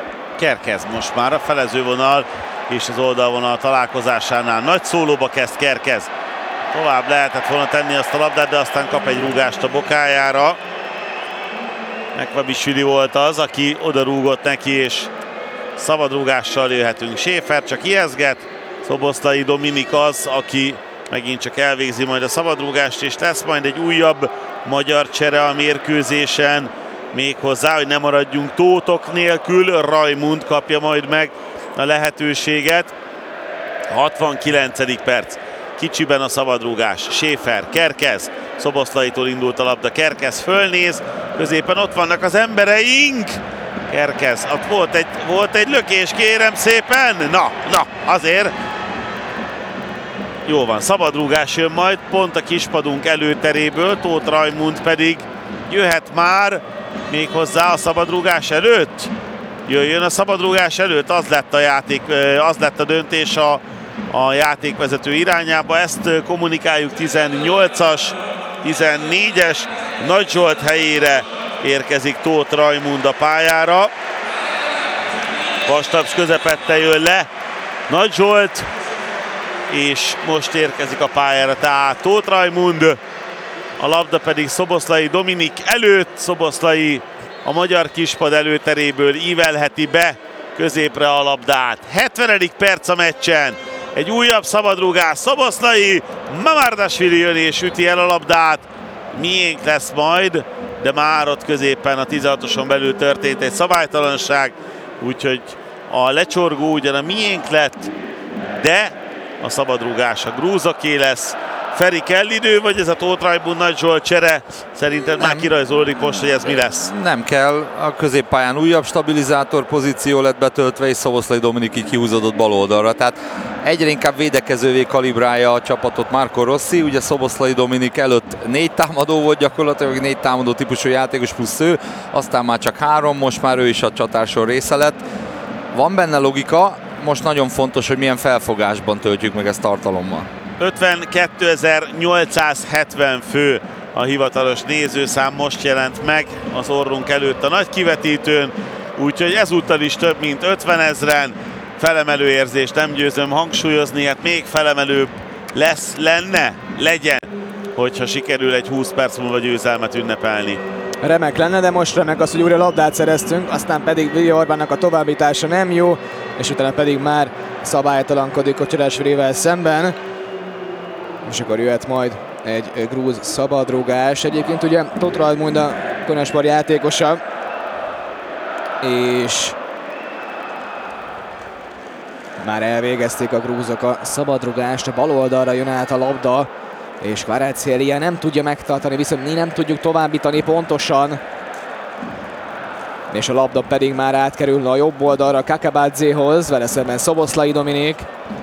Kerkez most már a felezővonal és az oldalvonal találkozásánál nagy szólóba kezd Kerkez. Tovább lehetett volna tenni azt a labdát, de aztán kap egy rúgást a bokájára. Mekvabisvili volt az, aki oda rúgott neki, és szabad rúgással jöhetünk. Schäfer csak ijeszget, Szoboszlai Dominik az, aki megint csak elvégzi majd a szabadrúgást, és lesz majd egy újabb magyar csere a mérkőzésen. Méghozzá, hogy ne maradjunk tótok nélkül, Rajmund kapja majd meg a lehetőséget. 69. perc. Kicsiben a szabadrúgás. Schäfer, Kerkez, Szoboszlaitól indult a labda, Kerkez fölnéz, középen ott vannak az embereink. Kerkez, ott volt egy lökés, kérem szépen. Na, azért. Jó van, szabadrúgás jön majd, pont a kispadunk előteréből, Tóth Rajmund pedig jöhet már, méghozzá a szabadrúgás előtt. Jöjjön a szabadrúgás előtt, az lett a döntés a játékvezető irányába, ezt kommunikáljuk. 18-as, 14-es, Nagy Zsolt helyére érkezik Tóth Rajmund a pályára. Vastaps közepette jön le Nagy Zsolt, és most érkezik a pályára tehát Tóth Rajmund, a labda pedig Szoboszlai Dominik előtt. Szoboszlai a magyar kispad előteréből ívelheti be középre a labdát. 70. perc a meccsen. Egy újabb szabadrúgás, Szoboszlai, Mamardashvili jön és üti el a labdát. Miénk lesz majd, de már ott középen a 16-oson belül történt egy szabálytalanság, úgyhogy a lecsorgó ugyan a miénk lett, de a szabadrúgás a grúzoké lesz. Feri, kell idő, vagy ez a Tóth Rajmund Nagy Zsolt csere? Szerinted már kirajzolódik most, hogy ez mi lesz? Nem kell, a középpályán újabb stabilizátor pozíció lett betöltve, és Szoboszlai Dominik így kihúzódott bal oldalra. Tehát egyre inkább védekezővé kalibrálja a csapatot Marco Rossi. Ugye Szoboszlai Dominik előtt 4 támadó volt gyakorlatilag, 4 támadó típusú játékos plusz ő, aztán már csak 3, most már ő is a csatársor része lett. Van benne logika, most nagyon fontos, hogy milyen felfogásban töltjük meg ezt tartalommal. 52.870 fő a hivatalos nézőszám, most jelent meg az orrunk előtt a nagy kivetítőn, úgyhogy ezúttal is több mint 50 000-en. Felemelő érzést nem győzöm hangsúlyozni, hát még felemelőbb legyen, hogyha sikerül egy 20 perc múlva győzelmet ünnepelni. remek lenne, de most remek az, hogy újra labdát szereztünk, aztán pedig Vili Orbánnak a továbbítása nem jó, és utána pedig már szabálytalankodik Kocsarásvilivel szemben. És akkor jöhet majd egy grúz szabadrugás. Egyébként ugye Tóth Radmund a Konyaspor játékosa, és már elvégezték a grúzok a szabadrugást, a bal oldalra jön át a labda, és Kvaratskhelia nem tudja megtartani, viszont mi nem tudjuk továbbítani pontosan. És a labda pedig már átkerül a jobb oldalra Kakabadzéhoz, vele szemben Szoboszlai Dominik.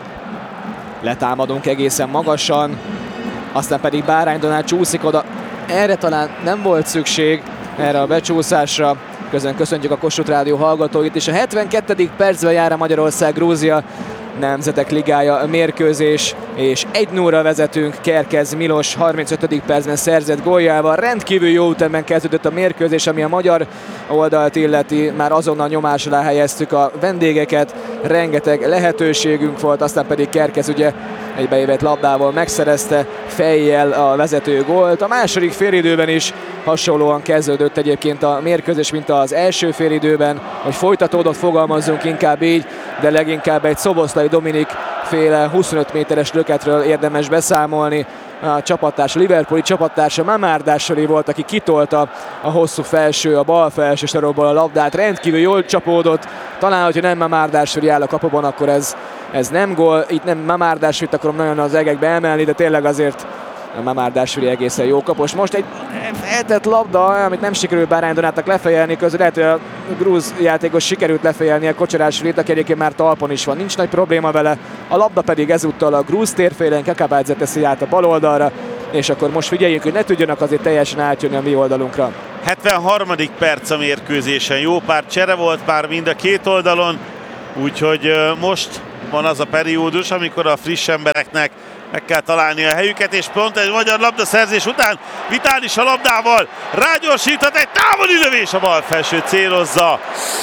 Letámadunk egészen magasan, aztán pedig Bárány Donát csúszik oda. Erre talán nem volt szükség, erre a becsúszásra. Közben köszöntjük a Kossuth Rádió hallgatóit, és a 72. percben jár a Magyarország-Grúzia Nemzetek Ligája mérkőzés, és 1-0-ra vezetünk. Kerkez Milos 35. percben szerzett góljával. Rendkívül jó ütemben kezdődött a mérkőzés, ami a magyar oldalt illeti. Már azonnal nyomás alá helyeztük a vendégeket, rengeteg lehetőségünk volt, aztán pedig Kerkez ugye egy beívett labdával megszerezte fejjel a vezető gólt. A második félidőben is hasonlóan kezdődött egyébként a mérkőzés, mint az első félidőben, hogy folytatódott, fogalmazzunk inkább így, de leginkább egy Szoboszlai Dominik féle 25 méteres löketről érdemes beszámolni. A csapattársa, Liverpooli csapattársa Mamárdásori volt, aki kitolta a hosszú felső, a bal felső sarokból a labdát. Rendkívül jól csapódott. Talán, hogyha nem Mamárdásori áll a kapuban, akkor ez nem gól. Itt nem Mamárdásorit akarom nagyon az egekbe emelni, de tényleg azért a Mamárdásori egészen jó kapos. Most egy eltett labda, amit nem sikerült Bárány Donátnak lefejelni, közül lehet, hogy a grúz játékos sikerült lefejelni a Kocsarásvilit, aki egyébként már talpon is van. Nincs nagy probléma vele. A labda pedig ezúttal a grúz térfélen, Kakabadze teszi át a bal oldalra, és akkor most figyeljünk, hogy ne tudjanak azért teljesen átjönni a mi oldalunkra. 73. perc a mérkőzésen. Jó pár csere volt már mind a két oldalon, úgyhogy most van az a periódus, amikor a friss embereknek meg kell találni a helyüket, és pont egy magyar labdaszerzés után Vitális a labdával rágyorsíthat, egy távoli lövés, a bal felső célozza.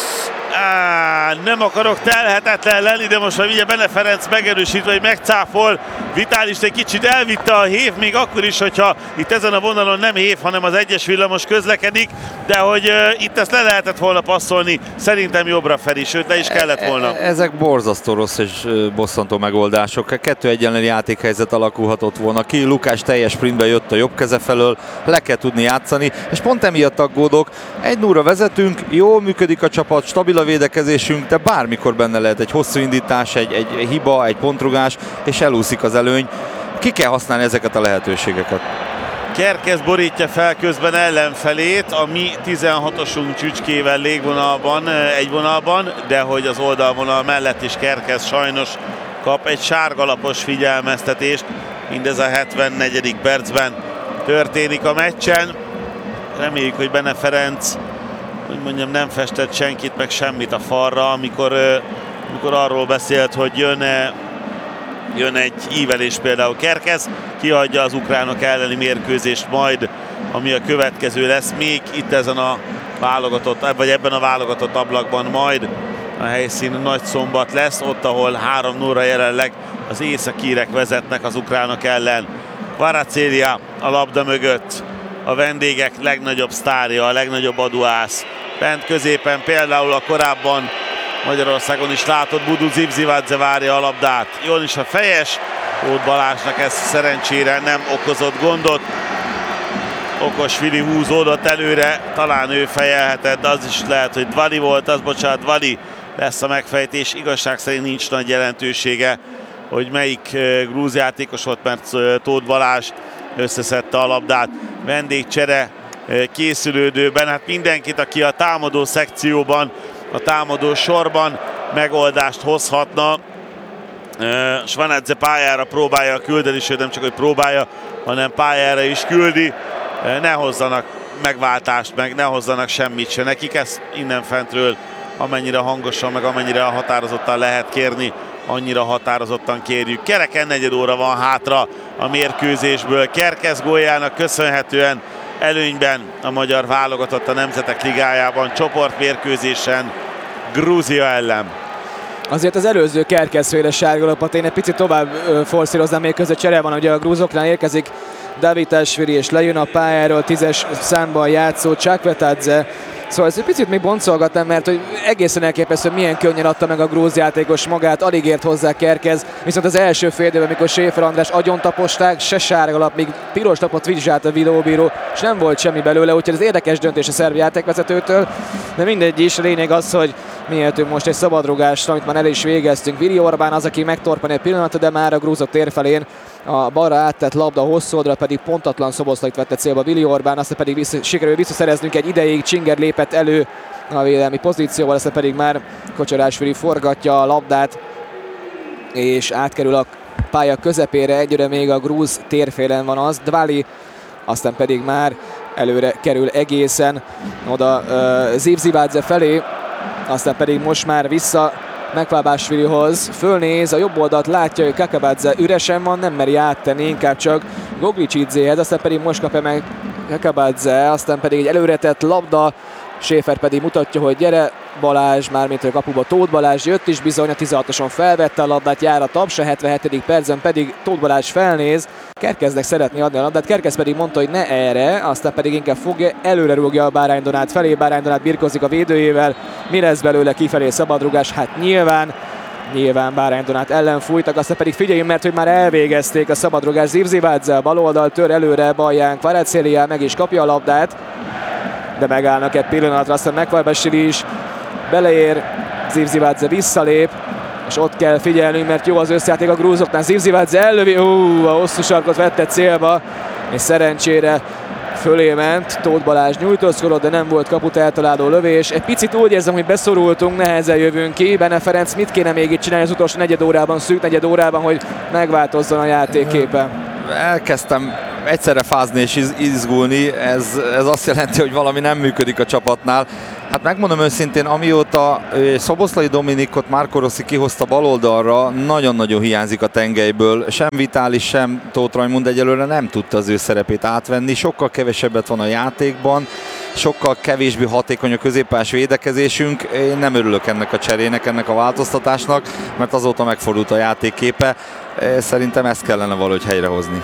Nem akarok telhetetlen lenni, de most már ugye Bene Ferenc megerősítve, hogy megcáfol. Vitális egy kicsit elvitte a hév, még akkor is, hogyha itt ezen a vonalon nem hév, hanem az egyes villamos közlekedik, de hogy itt ezt le lehetett volna passzolni, szerintem jobbra Feri, sőt le is kellett volna. Ezek borzasztó rossz és bosszantó megoldások. 2-1 játékhelyzet alakulhatott volna ki, Lukás teljes sprintbe jött a jobb keze felől, le kell tudni játszani, és pont emiatt aggódok. 1-0-ra vezetünk, jól működik a csapat, stabil a védekezésünk, de bármikor benne lehet egy hosszú indítás, egy hiba, egy pontrugás, és elúszik az előny. Ki kell használni ezeket a lehetőségeket. Kerkez borítja fel közben ellenfelét, a mi 16-osunk Csücskével légvonalban, egy vonalban, de hogy az oldalvonal mellett is Kerkez sajnos kap egy sárgalapos figyelmeztetést. Mindez a 74. percben történik a meccsen. Reméljük, hogy Bene Ferenc, hogy mondjam, nem festett senkit meg semmit a falra, amikor arról beszélt, hogy jön egy ívelés például Kerkez, kiadja az ukránok elleni mérkőzést majd, ami a következő lesz, még itt ezen a válogatott, vagy ebben a válogatott ablakban majd a helyszín Nagyszombat lesz, ott, ahol 3-0-ra jelenleg az északírek vezetnek az ukránok ellen. Kvaratskhelia a labda mögött, a vendégek legnagyobb sztárja, a legnagyobb aduász. Bent középen például a korábban Magyarországon is látott Budu Zivzivadze várja a labdát. Jól is a fejes, Tóth Balázsnak ez szerencsére nem okozott gondot. Okosvili húzódott előre, talán ő fejelhetett, de az is lehet, hogy Dvali volt, Dvali lesz a megfejtés. Igazság szerint nincs nagy jelentősége, hogy melyik grúz játékos volt, mert Tóth Balázs összeszedte a labdát. Vendégcsere készülődőben, hát mindenkit, aki a támadó szekcióban, a támadó sorban megoldást hozhatna. Svanadze pályára próbálja küldeni, sőt nem csak, hogy próbálja, hanem pályára is küldi. Ne hozzanak megváltást, meg ne hozzanak semmit se nekik, ezt innen fentről amennyire hangosan, meg amennyire határozottan lehet kérni, annyira határozottan kérjük. Kereken negyed óra van hátra a mérkőzésből. Kerkez góljának köszönhetően előnyben a magyar válogatott a Nemzetek Ligájában, csoportmérkőzésen Grúzia ellen. Azért az előző Kerkez-féle sárgalapot én egy picit tovább forszíroznám, még között csere van, ugye a grúzoknál érkezik Davitashvili, és lejön a pályáról 10-es számban játszó Csakvetadze. Szóval ezt egy picit még boncolgatnám, mert hogy egészen elképesztő, hogy milyen könnyen adta meg a grúz játékos magát, alig ért hozzá Kerkez, viszont az első fél időben, amikor Schäfer András agyontaposták, se sárgalap, még piros lapot vizsgált a videóbíró, és nem volt semmi belőle, úgyhogy ez érdekes döntés a szerb játékvezetőtől, de mindegy is, lényeg az, hogy mihetünk most egy szabadrugásra, amit már el is végeztünk. Vili Orbán az, aki megtorpan egy pillanat, de már a grúzok térfelén a balra áttett labda hosszú oldalra pedig pontatlan Szoboszlait vette célba Vili Orbán, aztán pedig sikerül visszaszereznünk egy ideig, Csinger lépett elő a védelmi pozícióval, aztán pedig már Kocsarásvili forgatja a labdát, és átkerül a pálya közepére, egyre még a grúz térfélen van az, Dvali, aztán pedig már előre kerül egészen oda Zivzivadze felé, aztán pedig most már vissza Mekvabashvilihoz, fölnéz, a jobb oldalt látja, hogy Kakabadze üresen van, nem meri áttenni, inkább csak Goglicsizéhez, aztán pedig most kapja meg Kakabadze, aztán pedig egy előretett labda, Schäfer pedig mutatja, hogy gyere Balázs, mármint a kapuba Tóth Balázs jött is bizony, a 16-oson felvette a labdát, jár a taps, a 77. percben pedig Tóth Balázs felnéz, Kerkeznek szeretné adni a labdát, Kerkez pedig mondta, hogy ne erre, aztán pedig inkább fogja, előre rúgja a Bárány Donát felé, Bárány Donát birkozik a védőjével, mi lesz belőle kifelé szabadrugás, hát nyilván Bárány Donát ellen fújtak, aztán pedig figyeljünk, mert hogy már elvégezték a szabadrugás, Zivzivadze a bal oldal tör előre, Balján Kvaratskhelia meg is kapja a labdát, de megállnak egy pillanatra, aztán Mekvabashvili is beleér, Zivzivadze visszalép, és ott kell figyelnünk, mert jó az összjáték a grúzoknál, Zivzivadze ellövi, a hosszú sarkot vette célba, és szerencsére fölé ment, Tóth Balázs nyújtózkodott, de nem volt kaput eltaláló lövés. Egy picit úgy érzem, hogy beszorultunk, nehezen jövünk ki. Benne Ferenc mit kéne még itt csinálni az utolsó szűk negyed órában, hogy megváltozzon a játékképe? Elkezdtem egyszerre fázni és izgulni, ez azt jelenti, hogy valami nem működik a csapatnál. Hát megmondom őszintén, amióta Szoboszlai Dominikot Marco Rossi kihozta baloldalra, nagyon-nagyon hiányzik a tengelyből. Sem Vitalis, sem Tóth Rajmund egyelőre nem tudta az ő szerepét átvenni. Sokkal kevesebbet van a játékban, sokkal kevésbé hatékony a középpályás védekezésünk. Én nem örülök ennek a cserének, ennek a változtatásnak, mert azóta megfordult a játékképe. Szerintem ezt kellene valahogy helyrehozni.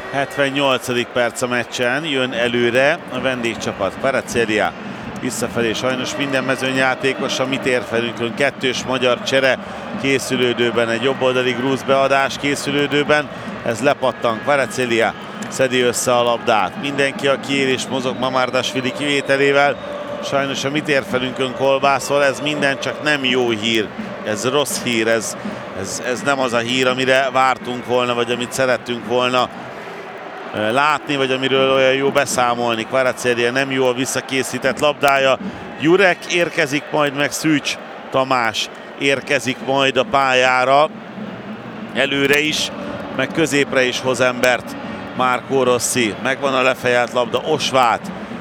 78. perc a meccsen, jön előre a vendégcsapat, Kvaratskhelia. Visszafelé sajnos minden mezőnyjátékos a mi térfelünkön, kettős magyar csere készülődőben, egy jobboldali grúz beadás készülődőben, ez lepattan, Kvaratskhelia szedi össze a labdát. Mindenki, aki él és mozog Mamardashvili kivételével, sajnos a mi térfelünkön kolbászol, ez minden csak nem jó hír, ez rossz hír, ez nem az a hír, amire vártunk volna, vagy amit szerettünk volna látni, vagy amiről olyan jó beszámolni. Kvaratskhelia nem jól visszakészített labdája. Jurek érkezik majd, meg Szűcs Tamás érkezik majd a pályára. Előre is, meg középre is hoz embert Marco Rossi. Megvan a lefejelt labda, Osvát.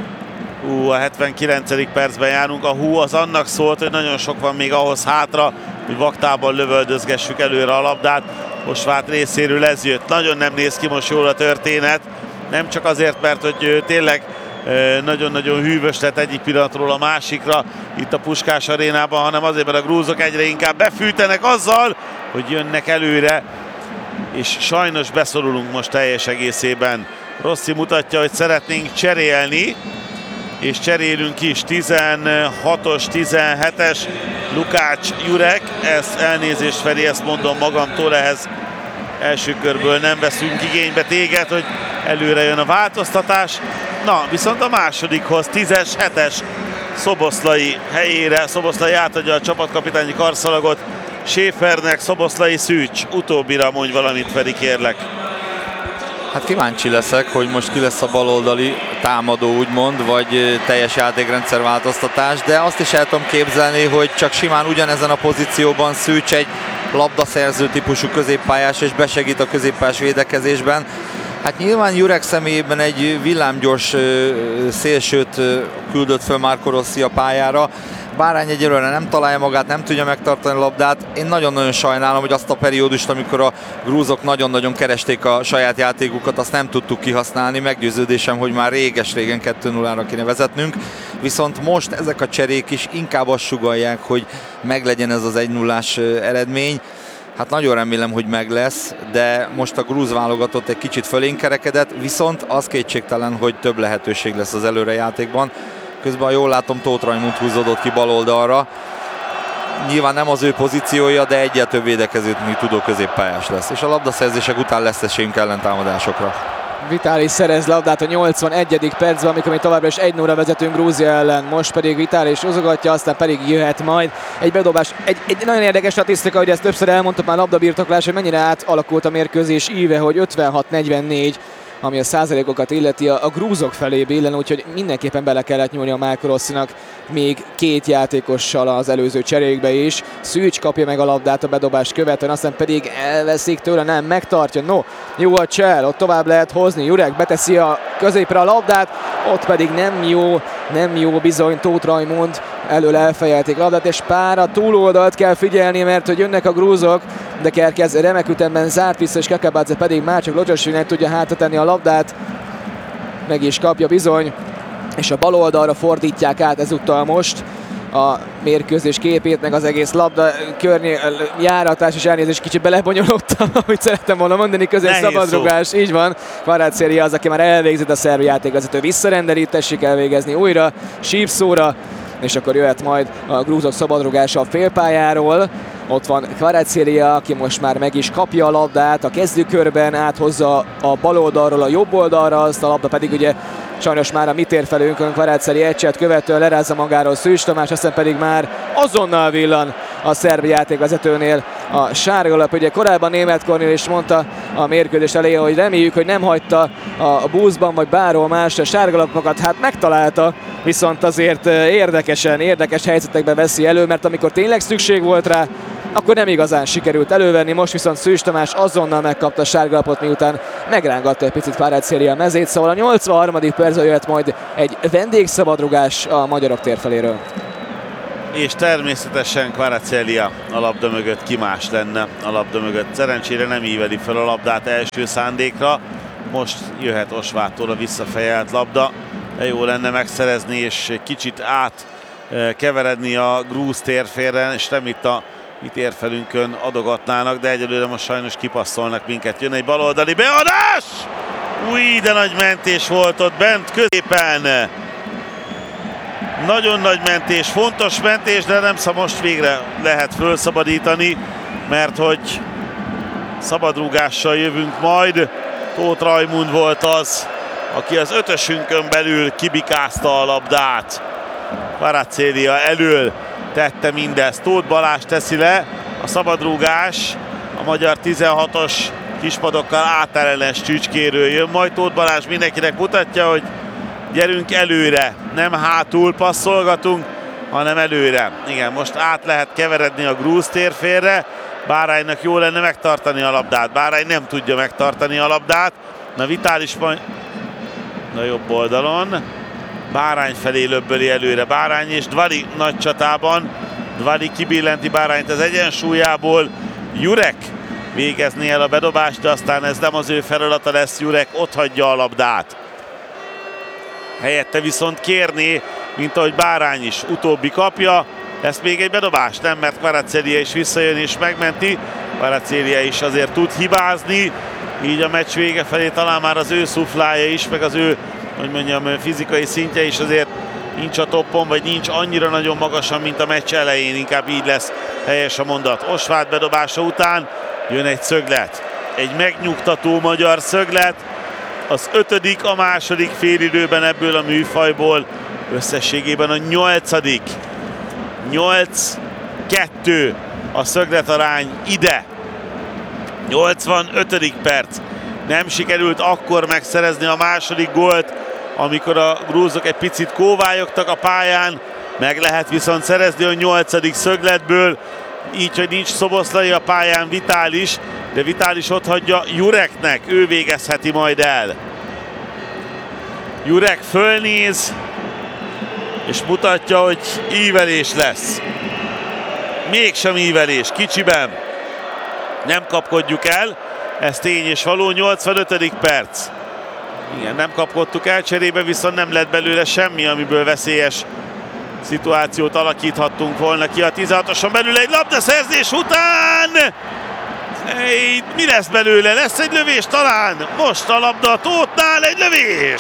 A 79. percben járunk. A az annak szólt, hogy nagyon sok van még ahhoz hátra, hogy vaktában lövöldözgessük előre a labdát. Osvát részéről ez jött. Nagyon nem néz ki most jól a történet. Nem csak azért, mert hogy tényleg nagyon-nagyon hűvös lett egyik pillanatról a másikra itt a Puskás arénában, hanem azért, mert a grúzok egyre inkább befűtenek azzal, hogy jönnek előre, és sajnos beszorulunk most teljes egészében. Rossi mutatja, hogy szeretnénk cserélni, és cserélünk is. 16-os, 17-es Lukács Jurek, ezt elnézést Feri, ezt mondom magamtól, ehhez első körből nem veszünk igénybe téged, hogy előre jön a változtatás. Na, viszont a másodikhoz 10-es, 7-es Szoboszlai helyére, Szoboszlai átadja a csapatkapitányi karszalagot Schäfernek, Szoboszlai Szűcs. Utóbbira mondj valamit, Feri, kérlek. Hát kíváncsi leszek, hogy most ki lesz a baloldali támadó, úgymond, vagy teljes játékrendszer változtatás, de azt is el tudom képzelni, hogy csak simán ugyanezen a pozícióban Szűcs egy labdaszerző típusú középpályás, és besegít a középpályás védekezésben. Hát nyilván Jurek személyében egy villámgyors szélsőt küldött föl Marco Rossi a pályára. Bárány egyelőre nem találja magát, nem tudja megtartani a labdát. Én nagyon-nagyon sajnálom, hogy azt a periódust, amikor a grúzok nagyon-nagyon keresték a saját játékukat, azt nem tudtuk kihasználni. Meggyőződésem, hogy már réges-régen 2-0-ra kéne vezetnünk. Viszont most ezek a cserék is inkább azt sugallják, hogy meglegyen ez az 1-0-ás eredmény. Hát nagyon remélem, hogy meg lesz, de most a grúz válogatott egy kicsit fölénkerekedett, viszont az kétségtelen, hogy több lehetőség lesz az előrejátékban. Közben, ha jól látom, Tóth Rajmund húzódott ki bal oldalra. Nyilván nem az ő pozíciója, de egyel több védekezőt még tudó középpályás lesz. És a labdaszerzések után lesz esélyünk ellentámadásokra. Vitális szerez labdát a 81. percben, amikor mi továbbra is 1-0-ra vezetünk Grúzia ellen. Most pedig Vitális ozogatja, aztán pedig jöhet majd egy bedobás. Egy nagyon érdekes statisztika, hogy ezt többször elmondtam már labdabirtoklás, hogy mennyire átalakult a mérkőzés íve, hogy 56-44, ami a százalékokat illeti a grúzok felé billen, úgyhogy mindenképpen bele kellett nyúlni a Márko Rossinak még két játékossal az előző cserékbe is. Szűcs kapja meg a labdát a bedobás követően, aztán pedig elveszik tőle, nem, megtartja. No, jó a csel, ott tovább lehet hozni. Jurek beteszi a középre a labdát, ott pedig nem jó bizony Tóth Rajmund elől elfejelték labdát, és pára túloldalt kell figyelni, mert hogy jönnek a grúzok, de Kerkez remek ütemben zárt vissza, és Kakabadze pedig már csak Locsosvinek tudja hátratenni a labdát. Meg is kapja bizony, és a bal oldalra fordítják át ezúttal most a mérkőzés képét, meg az egész labda járatás és elnézést, kicsit belebonyolódtam, amit szerettem volna mondani, szabadrugás, így van. Kvaratskhelia az, aki már elvégzett, a szerb játékvezető visszarendeli, tessék elvégezni újra, sípszóra, és akkor jöhet majd a grúzok szabadrugása a félpályáról. Ott van Kvaratskhelia, aki most már meg is kapja a labdát, a kezdőkörben áthozza a bal oldalról a jobb oldalra, azt a labda pedig ugye sajnos már a mi térfelünkön Kvaratskhelia egy követően lerázza magáról Szűcs Tamás, aztán pedig már azonnal villan a szerb játékvezetőnél a sárgalap. Ugye korábban Németh Kornél is mondta a mérkőzés elején, hogy reméljük, hogy nem hagyta a buszban vagy bárhol más a sárgalapokat, hát megtalálta, viszont azért érdekes helyzetekben veszi elő, mert amikor tényleg szükség volt rá, akkor nem igazán sikerült elővenni, most viszont Szűcs Tamás azonnal megkapta a sárgalapot, miután megrángatta egy picit Kvaratskhelia a mezét, szóval a 83. percben jöhet majd egy vendégszabadrugás a magyarok térfeléről. És természetesen Kvaratskhelia a labda mögött, ki más lenne a labda mögött. Szerencsére nem íveli fel a labdát első szándékra, most jöhet Osvától a visszafejelt labda, de jó lenne megszerezni és kicsit átkeveredni a grúz térfélre, és nem itt a mi térfelünkön adogatnának, de egyelőre most sajnos kipasszolnak minket. Jön egy baloldali beadás! Új, de nagy mentés volt ott bent középen. Nagyon nagy mentés, fontos mentés, de nem most végre lehet fölszabadítani, mert hogy szabadrúgással jövünk majd. Tóth Rajmund volt az, aki az ötösünkön belül kibikázta a labdát. Kvaratskhelia elől tette mindezt. Tóth Balázs teszi le a szabadrúgás. A magyar 16-os kispadokkal átellenes csücskéről jön. Majd Tóth Balázs mindenkinek mutatja, hogy gyerünk előre. Nem hátul passzolgatunk, hanem előre. Igen, most át lehet keveredni a grúz térfélre. Báránynak jó lenne megtartani a labdát. Bárány nem tudja megtartani a labdát. Na Vitális van a jobb oldalon. Bárány felé löbböli előre. Bárány és Dvali nagy csatában. Dvali kibillenti Bárányt az egyensúlyából. Jurek végezné el a bedobást, de aztán ez nem az ő feladata lesz. Jurek otthagyja a labdát. Helyette viszont kérné, mint ahogy Bárány is, utóbbi kapja. Lesz még egy bedobás? Nem, mert Kvaratskhelia is visszajön és megmenti. Kvaratskhelia is azért tud hibázni. Így a meccs vége felé talán már az ő szuflája is, meg az ő, hogy mondjam, fizikai szintje is azért nincs a toppon, vagy nincs annyira nagyon magasan, mint a meccs elején. Inkább így lesz helyes a mondat. Osváth bedobása után jön egy szöglet. Egy megnyugtató magyar szöglet. Az 5. a második félidőben ebből a műfajból. Összességében a 8. 8-2 a szögletarány ide. 85. perc. Nem sikerült akkor megszerezni a második gólt, amikor a grúzok egy picit kóvályogtak a pályán. Meg lehet viszont szerezni a 8. szögletből, így, hogy nincs Szoboszlai a pályán, Vitális, de Vitális ott hagyja Jureknek, ő végezheti majd el. Jurek fölnéz, és mutatja, hogy ívelés lesz. Mégsem ívelés, kicsiben. Nem kapkodjuk el, ez tény és való, 85. perc. Igen, nem kapkodtuk el, cserébe viszont nem lett belőle semmi, amiből veszélyes szituációt alakíthattunk volna ki. A 16-oson belül egy labdaszerzés után Mi lesz belőle? Lesz egy lövés talán? Most a labda a Tótnál, egy lövés!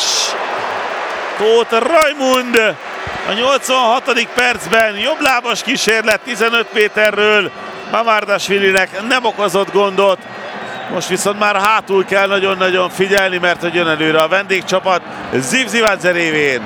Tóth Rajmund a 86. percben jobblábas kísérlet 15 méterről. Mamardashvilinek nem okozott gondot. Most viszont már hátul kell nagyon-nagyon figyelni, mert hogy jön előre a vendégcsapat Zivzivadze révén.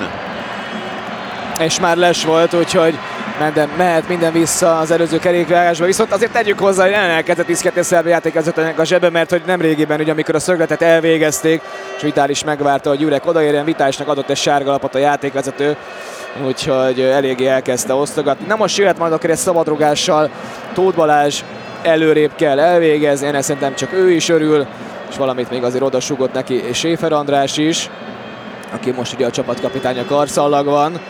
És már les volt, úgyhogy mehet minden vissza az előző kerékvágásba. Viszont azért tegyük hozzá, hogy elkezdett iszketni a szerb játékvezetőnek a zsebe, mert hogy nemrégiben, ugye, amikor a szögletet elvégezték, és Vitális megvárta, hogy Jurek odaérjen, Vitálisnak adott egy sárga lapot a játékvezető, úgyhogy eléggé elkezdte osztogatni. Na most jöhet majd akár egy szabadrugással, Tóth Balázs előrébb kell elvégezni, ennek szerintem csak ő is örül, és valamit még azért odasúgott neki és Schäfer András is, aki most ugye a csapatkapitánya karszallag van,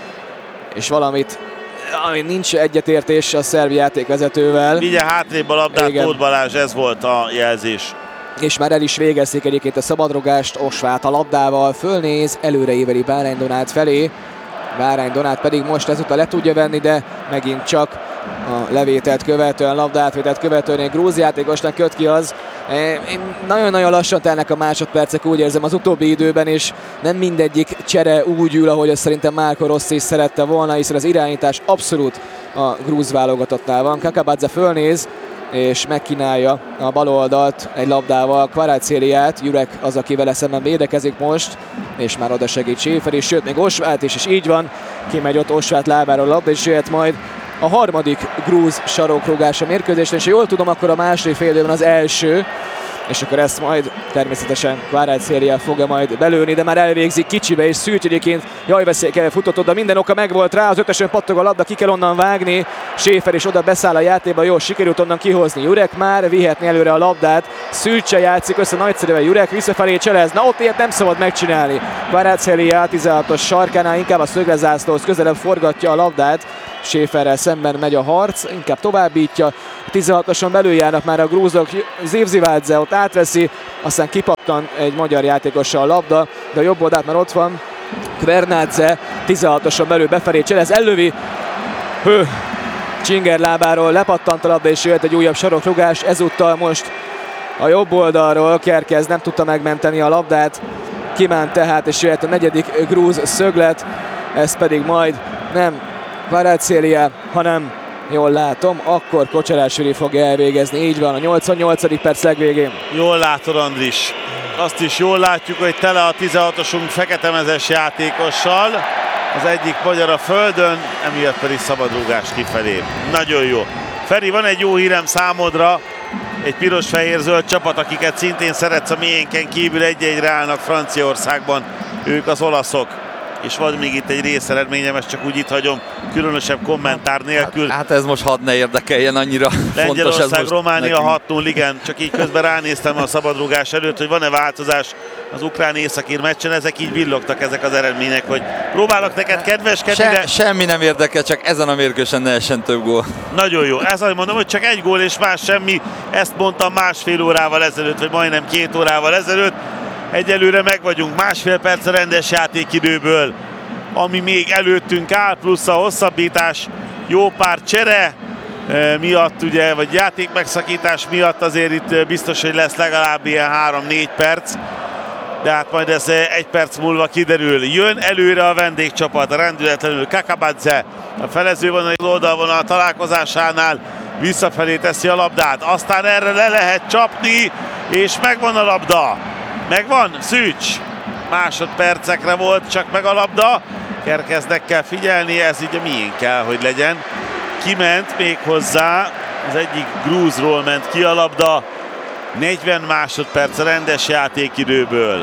és valamit, ami nincs egyetértés a szerb játékvezetővel. Vigye hátrébb a labdát Tóth Balázs, ez volt a jelzés. És már el is végezték egyébként a szabadrugást, Osváth a labdával fölnéz, előre éveli Bárány Donát felé. Bárány Donát pedig most ezúttal le tudja venni, de megint csak a levételt követően, labdaátvételt követően egy grúz játékosnak köt ki az. Nagyon-nagyon lassan telnek a másodpercek, úgy érzem, az utóbbi időben, és nem mindegyik csere úgy ül, ahogy azt szerintem Marco Rossi is szerette volna, hiszen az irányítás abszolút a grúz válogatottnál van. Kakabadze fölnéz, és megkínálja a bal oldalt egy labdával Kvaratskhelia-t. Jurek az, aki vele szemben védekezik most, és már oda segít Schäfer is, sőt még Osváth is, és így van, kimegy ott Osváth lábáról a labda, és jöhet majd a harmadik grúz sarokrugás a mérkőzésre, és ha jól tudom, akkor a második fél időben az első, és akkor ezt majd természetesen Kvaratskhelia fogja majd belőni, de már elvégzik kicsibe, és Szűcs egyébként jaj veszélykel futott oda, minden oka megvolt rá, az ötösön pattog a labda, ki kell onnan vágni, Schäfer is oda beszáll a játékba, jó, sikerült onnan kihozni Jurek, már vihetni előre a labdát, Szűcse játszik össze nagyszerűen, Jurek visszafelé cselez, na ott ilyet nem szabad megcsinálni. Kvaratskhelia 16-os sarkánál inkább a szöglezászlóhoz közelebb forgatja a labdát, Schäferrel szemben megy a harc, inkább továbbítja, 16-oson belül járnak már a grúzok, Zivzivadze ott átveszi, aztán kipattan egy magyar játékossal a labda, de a jobb oldalt már ott van Kvernadze, 16-oson belül befelé cselez, ellövi, Csinger lábáról lepattant a labda, és jöhet egy újabb sarokrugás, ezúttal most a jobb oldalról Kerkez nem tudta megmenteni a labdát, kiment tehát, és jöhet a negyedik grúz szöglet, ez pedig majd nem Kvaratskhelia, hanem jól látom, akkor Kocsarásvili fogja elvégezni, így van, a 88. perc legvégén. Jól látod, Andris. Azt is jól látjuk, hogy tele a 16-osunk feketemezes játékossal. Az egyik magyar a földön, emiatt pedig szabadrúgás kifelé. Nagyon jó. Feri, van egy jó hírem számodra. Egy piros-fehér-zöld csapat, akiket szintén szeretsz, a miénken kívül 1-1-re állnak Franciaországban. Ők az olaszok. És van még itt egy részeredményem, ezt csak úgy itt hagyom, különösebb kommentár nélkül. Hát ez most hadd ne érdekeljen, annyira fontos ez Lengyelország, most Románia 6-0, igen. Csak így közben ránéztem a szabadrúgás előtt, hogy van-e változás az ukrán északír meccsen. Ezek így villogtak, ezek az eredmények, hogy próbálok neked kedveskedni, de... Semmi nem érdekel, csak ezen a mérkőzésen ne essen több gól. Nagyon jó. Ez azt mondom, hogy csak egy gól és más semmi. Ezt mondtam másfél órával ezelőtt, vagy majdnem 2 órával ezelőtt. Egyelőre meg vagyunk másfél perc a rendes játékidőből, ami még előttünk áll, plusz a hosszabbítás, jó pár csere miatt, ugye, vagy játékmegszakítás miatt azért itt biztos, hogy lesz legalább ilyen 3-4 perc, de hát majd ez 1 perc múlva kiderül. Jön előre a vendégcsapat, rendületlenül Kakabadze, a felező van az oldalvonal találkozásánál, visszafelé teszi a labdát, aztán erre le lehet csapni, és megvan a labda. Megvan, Szűcs. Másodpercekre volt csak meg a labda. Kerkeznek kell figyelni, ez ugye mién kell, hogy legyen. Kiment még hozzá, az egyik grúzról ment ki a labda. 40 másodperc a rendes játékidőből.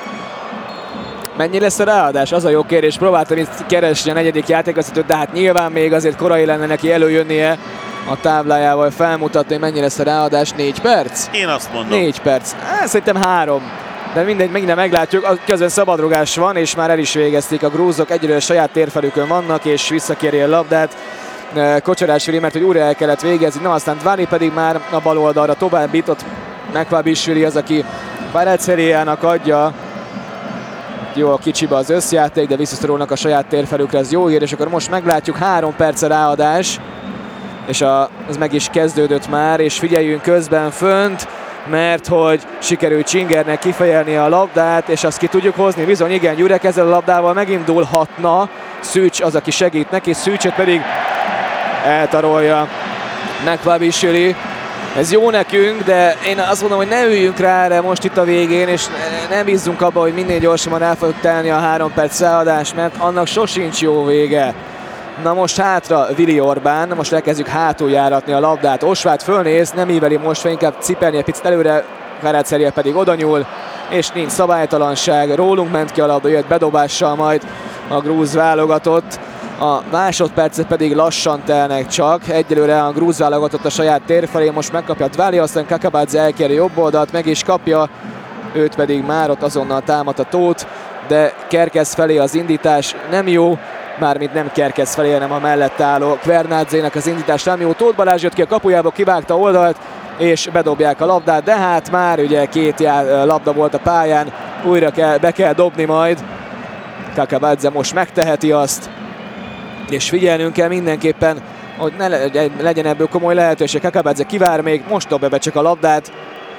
Mennyi lesz a ráadás? Az a jó kérdés. Próbáltam itt keresni a negyedik játékvezetőt, de hát nyilván még azért korai lenne neki előjönnie a táblájával felmutatni, hogy mennyi lesz a ráadás. 4 perc? Én azt mondom. 4 perc. Szerintem 3. De mindegy, megint meglátjuk. Közben szabadrugás van, és már el is végezték a grúzok. Egyelőre saját térfelükön vannak, és visszakéri a labdát Kocsarásvili, mert hogy újra el kellett végezni. Na, aztán Dvani pedig már a bal oldalra továbbít. Ott Mekvabishvili az, aki Kvaratskhelia-nak adja. Jó a kicsibe az összjáték, de visszaszorulnak a saját térfelükre, ez jó hír, és akkor most meglátjuk, 3 perc a ráadás. és ez meg is kezdődött már, és figyeljünk közben fönt, mert hogy sikerült Csingernek kifejelni a labdát, és azt ki tudjuk hozni. Bizony, igen, Gyurek ezzel a labdával megindulhatna. Szűcs az, aki segít neki, Szűcsöt pedig eltarolja Mekvabishvili. Ez jó nekünk, de én azt mondom, hogy ne üljünk rá erre most itt a végén, és nem bízzunk abba, hogy minél gyorsabban el fogjuk telni a 3 perc szállás, mert annak sosincs jó vége. Na most hátra Vili Orbán, most elkezdjük hátuljáratni a labdát. Osváth fölnéz, nem íveli most fel, inkább cipelni egy picit előre, Kvaratskhelia pedig oda nyúl, és nincs szabálytalanság. Rólunk ment ki a labda, jött bedobással majd a grúz válogatott. A másodpercek pedig lassan telnek csak. Egyelőre a grúz válogatott a saját tér felé, most megkapja Dvali, aztán Kakabadze elkéri jobb oldalt, meg is kapja, őt pedig már ott azonnal támad a Tóth, de Kerkez felé az indítás nem jó, mármint nem Kerkez felé, hanem a mellett álló Kvernadzének az indítás nem jó. Tóth Balázs jött ki a kapujába, kivágta oldalt, és bedobják a labdát, de hát már ugye 2 labda volt a pályán, újra be kell dobni majd. Kakabadze most megteheti azt, és figyelnünk kell mindenképpen, hogy ne legyen ebből komoly lehetőség. Kakabadze kivár még, most dobja be csak a labdát,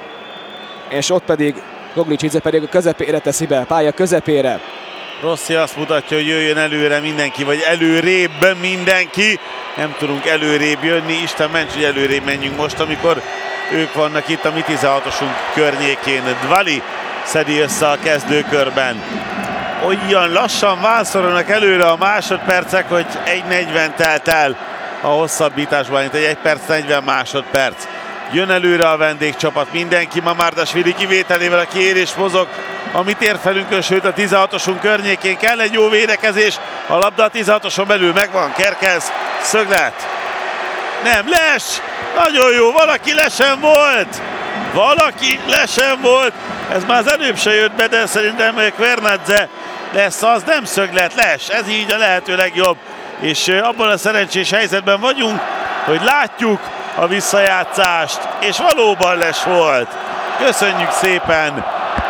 és ott pedig Gogličić pedig a közepére teszi be, pálya közepére. Rossi azt mutatja, hogy jöjjön előre mindenki, vagy előrébb mindenki. Nem tudunk előrébb jönni, Isten ments, hogy előrébb menjünk most, amikor ők vannak itt a mi 16-osunk környékén. Dvali szedi össze a kezdőkörben. Olyan lassan vászorolnak előre a másodpercek, hogy 1:40 telt el a hosszabbításban, mint egy 1 perc 40 másodperc. Jön előre a vendégcsapat, mindenki Mamardashvili kivételével, a kiérés mozog a mi térfelünkön, sőt a 16-osunk környékén. Kell egy jó védekezés, a labda a 16-oson belül megvan, Kerkez, szöglet. Nem, les! Nagyon jó, valaki lesen volt! Valaki lesen volt! Ez már az előbb se jött be, de szerintem Kvernadze lesz az, nem szöglet, les. Ez így a lehető legjobb. És abban a szerencsés helyzetben vagyunk, hogy látjuk a visszajátszást, és valóban les volt. Köszönjük szépen